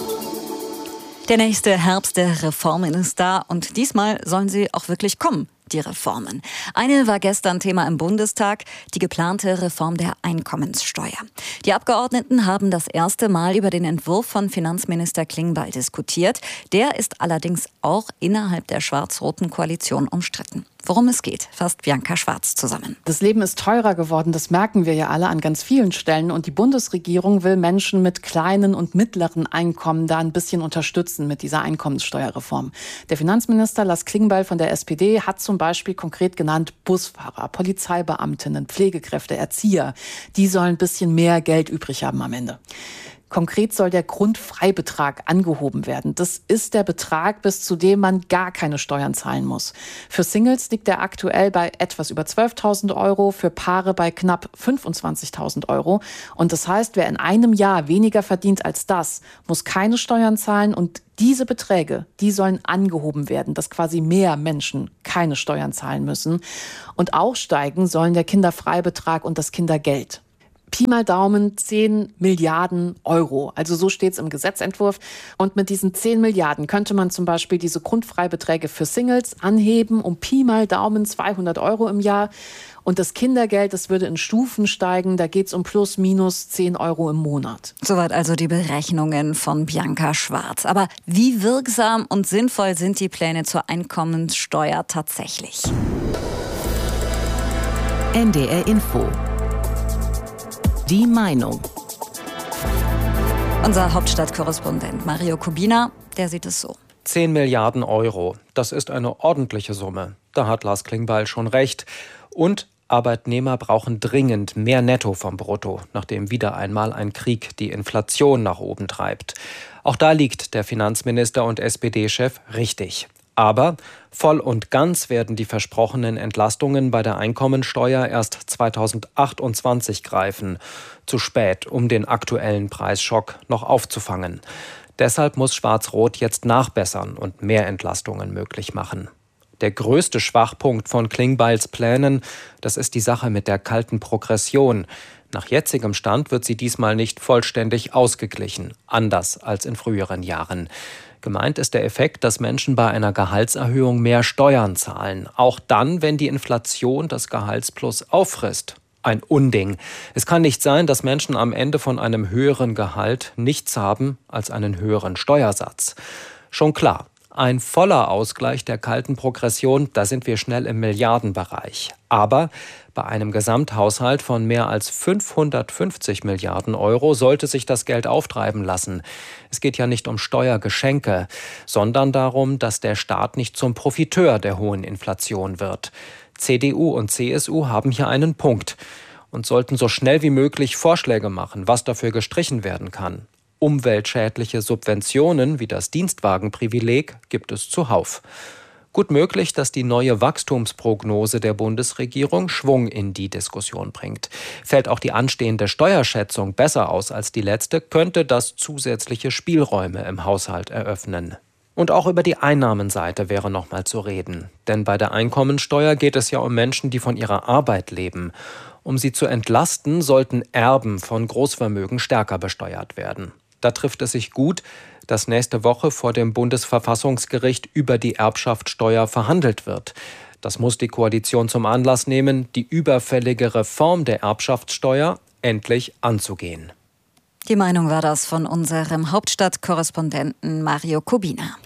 Der nächste Herbst der Reformen ist da und diesmal sollen sie auch wirklich kommen. die Reformen. Eine war gestern Thema im Bundestag, die geplante Reform der Einkommenssteuer. Die Abgeordneten haben das erste Mal über den Entwurf von Finanzminister Klingbeil diskutiert. Der ist allerdings auch innerhalb der schwarz-roten Koalition umstritten. Worum es geht, fasst Bianca Schwarz zusammen. Das Leben ist teurer geworden, das merken wir ja alle an ganz vielen Stellen. Und die Bundesregierung will Menschen mit kleinen und mittleren Einkommen da ein bisschen unterstützen mit dieser Einkommenssteuerreform. Der Finanzminister Lars Klingbeil von der SPD hat zum Beispiel konkret genannt Busfahrer, Polizeibeamtinnen, Pflegekräfte, Erzieher. Die sollen ein bisschen mehr Geld übrig haben am Ende. Konkret soll der Grundfreibetrag angehoben werden. Das ist der Betrag, bis zu dem man gar keine Steuern zahlen muss. Für Singles liegt er aktuell bei etwas über 12.000 €, für Paare bei knapp 25.000 €. Und das heißt, wer in einem Jahr weniger verdient als das, muss keine Steuern zahlen. Und diese Beträge, die sollen angehoben werden, dass quasi mehr Menschen keine Steuern zahlen müssen. Und auch steigen sollen der Kinderfreibetrag und das Kindergeld. Pi mal Daumen 10 Milliarden €. Also so steht es im Gesetzentwurf. Und mit diesen 10 Milliarden könnte man zum Beispiel diese Grundfreibeträge für Singles anheben um Pi mal Daumen 200 € im Jahr. Und das Kindergeld, das würde in Stufen steigen. Da geht es um plus minus 10 € im Monat. Soweit also die Berechnungen von Bianca Schwarz. Aber wie wirksam und sinnvoll sind die Pläne zur Einkommenssteuer tatsächlich? NDR Info. Die Meinung. Unser Hauptstadtkorrespondent Mario Kubina, der sieht es so. 10 Milliarden €, das ist eine ordentliche Summe. Da hat Lars Klingbeil schon recht. Und Arbeitnehmer brauchen dringend mehr Netto vom Brutto, nachdem wieder einmal ein Krieg die Inflation nach oben treibt. Auch da liegt der Finanzminister und SPD-Chef richtig. Aber voll und ganz werden die versprochenen Entlastungen bei der Einkommensteuer erst 2028 greifen. Zu spät, um den aktuellen Preisschock noch aufzufangen. Deshalb muss Schwarz-Rot jetzt nachbessern und mehr Entlastungen möglich machen. Der größte Schwachpunkt von Klingbeils Plänen, das ist die Sache mit der kalten Progression. Nach jetzigem Stand wird sie diesmal nicht vollständig ausgeglichen, anders als in früheren Jahren. Gemeint ist der Effekt, dass Menschen bei einer Gehaltserhöhung mehr Steuern zahlen. Auch dann, wenn die Inflation das Gehaltsplus auffrisst. Ein Unding. Es kann nicht sein, dass Menschen am Ende von einem höheren Gehalt nichts haben als einen höheren Steuersatz. Schon klar, ein voller Ausgleich der kalten Progression, da sind wir schnell im Milliardenbereich. Aber bei einem Gesamthaushalt von mehr als 550 Milliarden € sollte sich das Geld auftreiben lassen. Es geht ja nicht um Steuergeschenke, sondern darum, dass der Staat nicht zum Profiteur der hohen Inflation wird. CDU und CSU haben hier einen Punkt und sollten so schnell wie möglich Vorschläge machen, was dafür gestrichen werden kann. Umweltschädliche Subventionen wie das Dienstwagenprivileg gibt es zuhauf. Gut möglich, dass die neue Wachstumsprognose der Bundesregierung Schwung in die Diskussion bringt. Fällt auch die anstehende Steuerschätzung besser aus als die letzte, könnte das zusätzliche Spielräume im Haushalt eröffnen. Und auch über die Einnahmenseite wäre noch mal zu reden. Denn bei der Einkommensteuer geht es ja um Menschen, die von ihrer Arbeit leben. Um sie zu entlasten, sollten Erben von Großvermögen stärker besteuert werden. Da trifft es sich gut, dass nächste Woche vor dem Bundesverfassungsgericht über die Erbschaftssteuer verhandelt wird. Das muss die Koalition zum Anlass nehmen, die überfällige Reform der Erbschaftssteuer endlich anzugehen. Die Meinung war das von unserem Hauptstadtkorrespondenten Mario Kubina.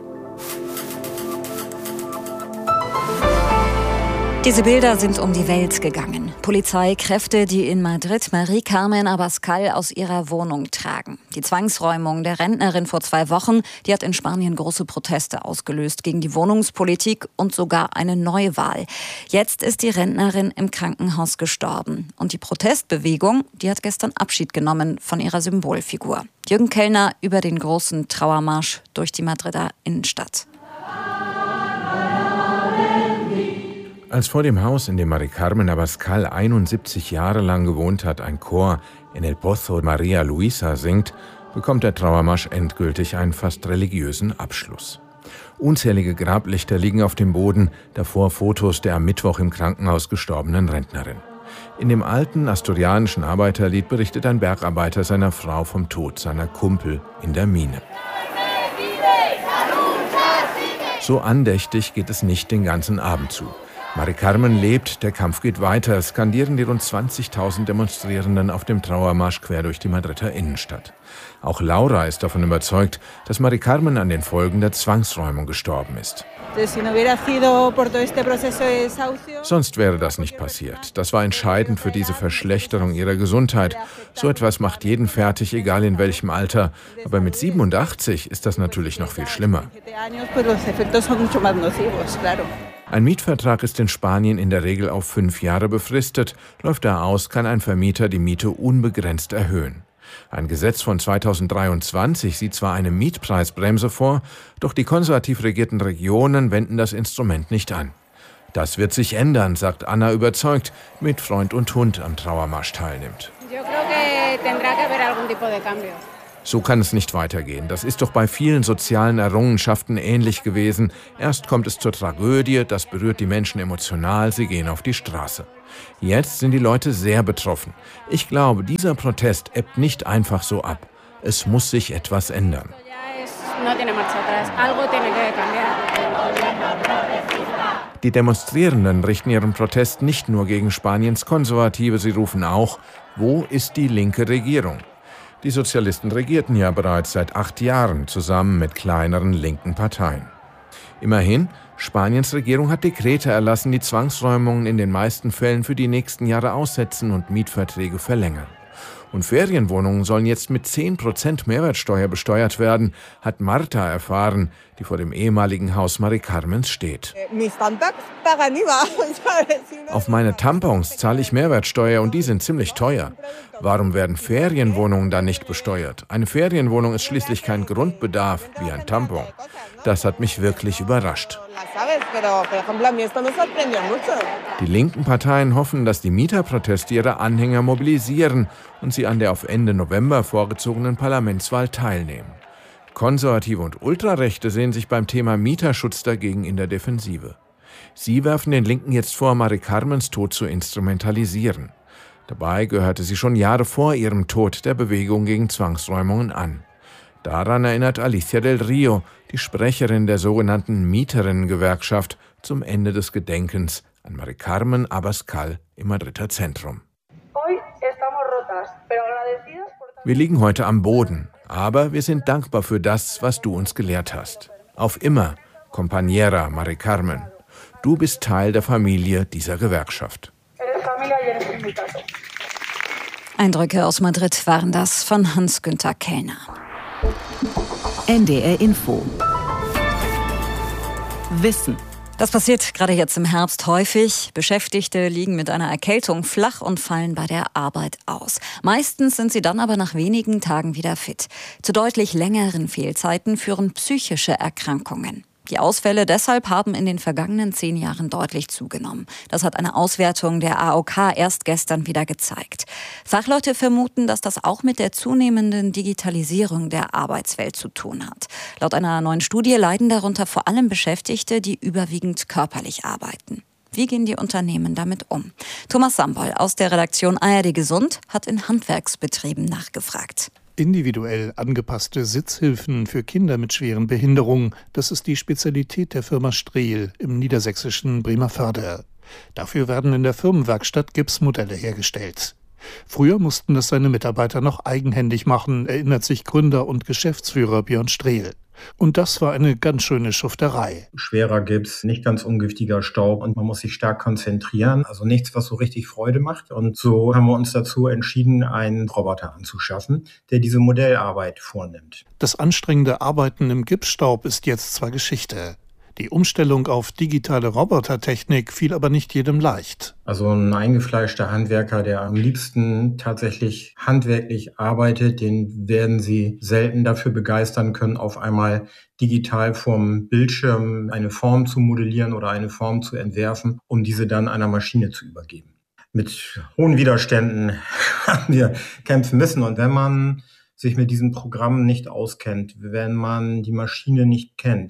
Diese Bilder sind um die Welt gegangen. Polizeikräfte, die in Madrid Marie Carmen Abascal aus ihrer Wohnung tragen. Die Zwangsräumung der Rentnerin vor 2 Wochen, die hat in Spanien große Proteste ausgelöst gegen die Wohnungspolitik und sogar eine Neuwahl. Jetzt ist die Rentnerin im Krankenhaus gestorben. Und die Protestbewegung, die hat gestern Abschied genommen von ihrer Symbolfigur. Jürgen Kellner über den großen Trauermarsch durch die Madrider Innenstadt. Als vor dem Haus, in dem Marie Carmen Abascal 71 Jahre lang gewohnt hat, ein Chor in El Pozo Maria Luisa singt, bekommt der Trauermarsch endgültig einen fast religiösen Abschluss. Unzählige Grablichter liegen auf dem Boden, davor Fotos der am Mittwoch im Krankenhaus gestorbenen Rentnerin. In dem alten asturianischen Arbeiterlied berichtet ein Bergarbeiter seiner Frau vom Tod seiner Kumpel in der Mine. So andächtig geht es nicht den ganzen Abend zu. Mari Carmen lebt, der Kampf geht weiter, skandieren die rund 20.000 Demonstrierenden auf dem Trauermarsch quer durch die Madrider Innenstadt. Auch Laura ist davon überzeugt, dass Mari Carmen an den Folgen der Zwangsräumung gestorben ist. Sonst wäre das nicht passiert. Das war entscheidend für diese Verschlechterung ihrer Gesundheit. So etwas macht jeden fertig, egal in welchem Alter. Aber mit 87 ist das natürlich noch viel schlimmer. Ein Mietvertrag ist in Spanien in der Regel auf 5 Jahre befristet. Läuft er aus, kann ein Vermieter die Miete unbegrenzt erhöhen. Ein Gesetz von 2023 sieht zwar eine Mietpreisbremse vor, doch die konservativ regierten Regionen wenden das Instrument nicht an. Das wird sich ändern, sagt Anna überzeugt, mit Freund und Hund am Trauermarsch teilnimmt. So kann es nicht weitergehen. Das ist doch bei vielen sozialen Errungenschaften ähnlich gewesen. Erst kommt es zur Tragödie, das berührt die Menschen emotional, sie gehen auf die Straße. Jetzt sind die Leute sehr betroffen. Ich glaube, dieser Protest ebbt nicht einfach so ab. Es muss sich etwas ändern. Die Demonstrierenden richten ihren Protest nicht nur gegen Spaniens Konservative, sie rufen auch: Wo ist die linke Regierung? Die Sozialisten regierten ja bereits seit 8 Jahren zusammen mit kleineren linken Parteien. Immerhin, Spaniens Regierung hat Dekrete erlassen, die Zwangsräumungen in den meisten Fällen für die nächsten Jahre aussetzen und Mietverträge verlängern. Und Ferienwohnungen sollen jetzt mit 10% Mehrwertsteuer besteuert werden, hat Marta erfahren, die vor dem ehemaligen Haus Mari Carmens steht. Auf meine Tampons zahle ich Mehrwertsteuer und die sind ziemlich teuer. Warum werden Ferienwohnungen dann nicht besteuert? Eine Ferienwohnung ist schließlich kein Grundbedarf wie ein Tampon. Das hat mich wirklich überrascht. Die linken Parteien hoffen, dass die Mieterproteste ihre Anhänger mobilisieren und sie an der auf Ende November vorgezogenen Parlamentswahl teilnehmen. Konservative und Ultrarechte sehen sich beim Thema Mieterschutz dagegen in der Defensive. Sie werfen den Linken jetzt vor, Mari Carmens Tod zu instrumentalisieren. Dabei gehörte sie schon Jahre vor ihrem Tod der Bewegung gegen Zwangsräumungen an. Daran erinnert Alicia del Rio, die Sprecherin der sogenannten Mieterinnengewerkschaft, zum Ende des Gedenkens an Mari Carmen Abascal im Madrider Zentrum. Wir liegen heute am Boden, aber wir sind dankbar für das, was du uns gelehrt hast. Auf immer, Compañera Mari Carmen. Du bist Teil der Familie dieser Gewerkschaft. Eindrücke aus Madrid waren das von Hans-Günther Kellner. NDR Info. Wissen. Das passiert gerade jetzt im Herbst häufig. Beschäftigte liegen mit einer Erkältung flach und fallen bei der Arbeit aus. Meistens sind sie dann aber nach wenigen Tagen wieder fit. Zu deutlich längeren Fehlzeiten führen psychische Erkrankungen. Die Ausfälle deshalb haben in den vergangenen 10 Jahren deutlich zugenommen. Das hat eine Auswertung der AOK erst gestern wieder gezeigt. Fachleute vermuten, dass das auch mit der zunehmenden Digitalisierung der Arbeitswelt zu tun hat. Laut einer neuen Studie leiden darunter vor allem Beschäftigte, die überwiegend körperlich arbeiten. Wie gehen die Unternehmen damit um? Thomas Sambol aus der Redaktion ARD Gesund hat in Handwerksbetrieben nachgefragt. Individuell angepasste Sitzhilfen für Kinder mit schweren Behinderungen, das ist die Spezialität der Firma Strehl im niedersächsischen Bremervörde. Dafür werden in der Firmenwerkstatt Gipsmodelle hergestellt. Früher mussten das seine Mitarbeiter noch eigenhändig machen, erinnert sich Gründer und Geschäftsführer Björn Strehl. Und das war eine ganz schöne Schufterei. Schwerer Gips, nicht ganz ungiftiger Staub und man muss sich stark konzentrieren. Also nichts, was so richtig Freude macht. Und so haben wir uns dazu entschieden, einen Roboter anzuschaffen, der diese Modellarbeit vornimmt. Das anstrengende Arbeiten im Gipsstaub ist jetzt zwar Geschichte. Die Umstellung auf digitale Robotertechnik fiel aber nicht jedem leicht. Also ein eingefleischter Handwerker, der am liebsten tatsächlich handwerklich arbeitet, den werden Sie selten dafür begeistern können, auf einmal digital vom Bildschirm eine Form zu modellieren oder eine Form zu entwerfen, um diese dann einer Maschine zu übergeben. Mit hohen Widerständen haben wir kämpfen müssen. Und wenn man sich mit diesen Programmen nicht auskennt, wenn man die Maschine nicht kennt,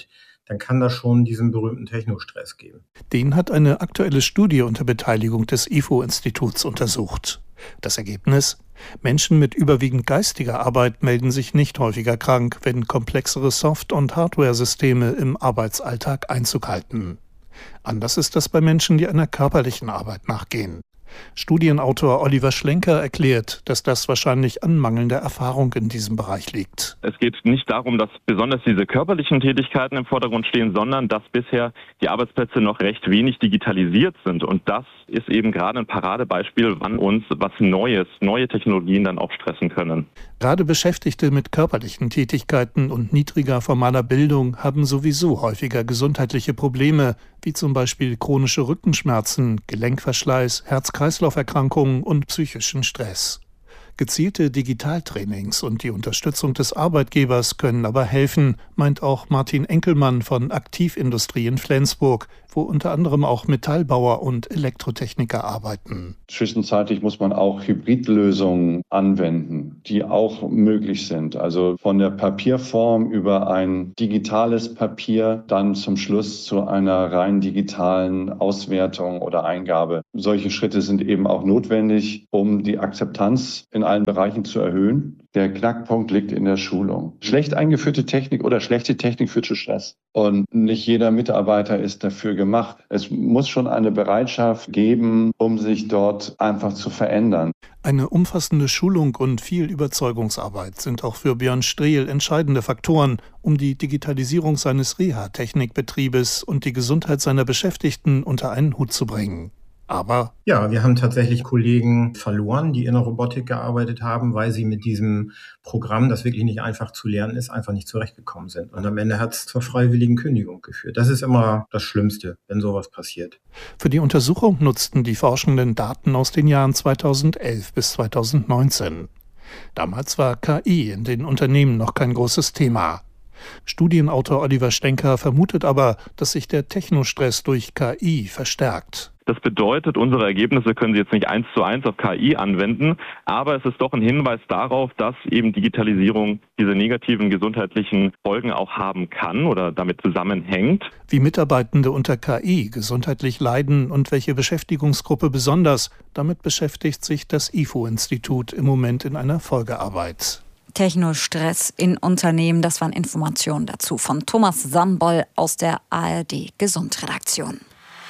dann kann das schon diesen berühmten Technostress geben. Den hat eine aktuelle Studie unter Beteiligung des IFO-Instituts untersucht. Das Ergebnis? Menschen mit überwiegend geistiger Arbeit melden sich nicht häufiger krank, wenn komplexere Soft- und Hardware-Systeme im Arbeitsalltag Einzug halten. Anders ist das bei Menschen, die einer körperlichen Arbeit nachgehen. Studienautor Oliver Schlenker erklärt, dass das wahrscheinlich an mangelnder Erfahrung in diesem Bereich liegt. Es geht nicht darum, dass besonders diese körperlichen Tätigkeiten im Vordergrund stehen, sondern dass bisher die Arbeitsplätze noch recht wenig digitalisiert sind. Und das ist eben gerade ein Paradebeispiel, wann uns was Neues, neue Technologien dann auch stressen können. Gerade Beschäftigte mit körperlichen Tätigkeiten und niedriger formaler Bildung haben sowieso häufiger gesundheitliche Probleme, wie zum Beispiel chronische Rückenschmerzen, Gelenkverschleiß, Herz-Kreislauf-Erkrankungen und psychischen Stress. Gezielte Digitaltrainings und die Unterstützung des Arbeitgebers können aber helfen, meint auch Martin Enkelmann von Aktivindustrie in Flensburg, wo unter anderem auch Metallbauer und Elektrotechniker arbeiten. Zwischenzeitlich muss man auch Hybridlösungen anwenden, die auch möglich sind. Also von der Papierform über ein digitales Papier dann zum Schluss zu einer rein digitalen Auswertung oder Eingabe. Solche Schritte sind eben auch notwendig, um die Akzeptanz in allen Bereichen zu erhöhen. Der Knackpunkt liegt in der Schulung. Schlecht eingeführte Technik oder schlechte Technik führt zu Stress. Und nicht jeder Mitarbeiter ist dafür gemacht. Es muss schon eine Bereitschaft geben, um sich dort einfach zu verändern. Eine umfassende Schulung und viel Überzeugungsarbeit sind auch für Björn Strehl entscheidende Faktoren, um die Digitalisierung seines Reha-Technikbetriebes und die Gesundheit seiner Beschäftigten unter einen Hut zu bringen. Aber ja, wir haben tatsächlich Kollegen verloren, die in der Robotik gearbeitet haben, weil sie mit diesem Programm, das wirklich nicht einfach zu lernen ist, einfach nicht zurechtgekommen sind. Und am Ende hat es zur freiwilligen Kündigung geführt. Das ist immer das Schlimmste, wenn sowas passiert. Für die Untersuchung nutzten die Forschenden Daten aus den Jahren 2011 bis 2019. Damals war KI in den Unternehmen noch kein großes Thema. Studienautor Oliver Schlenker vermutet aber, dass sich der Technostress durch KI verstärkt. Das bedeutet, unsere Ergebnisse können Sie jetzt nicht 1:1 auf KI anwenden, aber es ist doch ein Hinweis darauf, dass eben Digitalisierung diese negativen gesundheitlichen Folgen auch haben kann oder damit zusammenhängt. Wie Mitarbeitende unter KI gesundheitlich leiden und welche Beschäftigungsgruppe besonders, damit beschäftigt sich das IFO-Institut im Moment in einer Folgearbeit. Technostress in Unternehmen, das waren Informationen dazu von Thomas Samboll aus der ARD Gesundredaktion.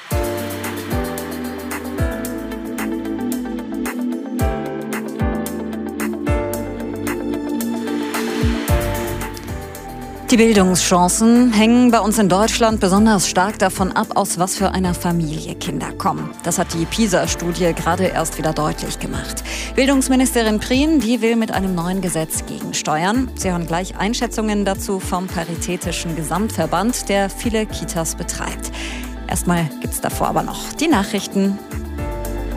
Die Bildungschancen hängen bei uns in Deutschland besonders stark davon ab, aus was für einer Familie Kinder kommen. Das hat die PISA-Studie gerade erst wieder deutlich gemacht. Bildungsministerin Prien, die will mit einem neuen Gesetz gegensteuern. Sie hören gleich Einschätzungen dazu vom Paritätischen Gesamtverband, der viele Kitas betreibt. Erstmal gibt's davor aber noch die Nachrichten.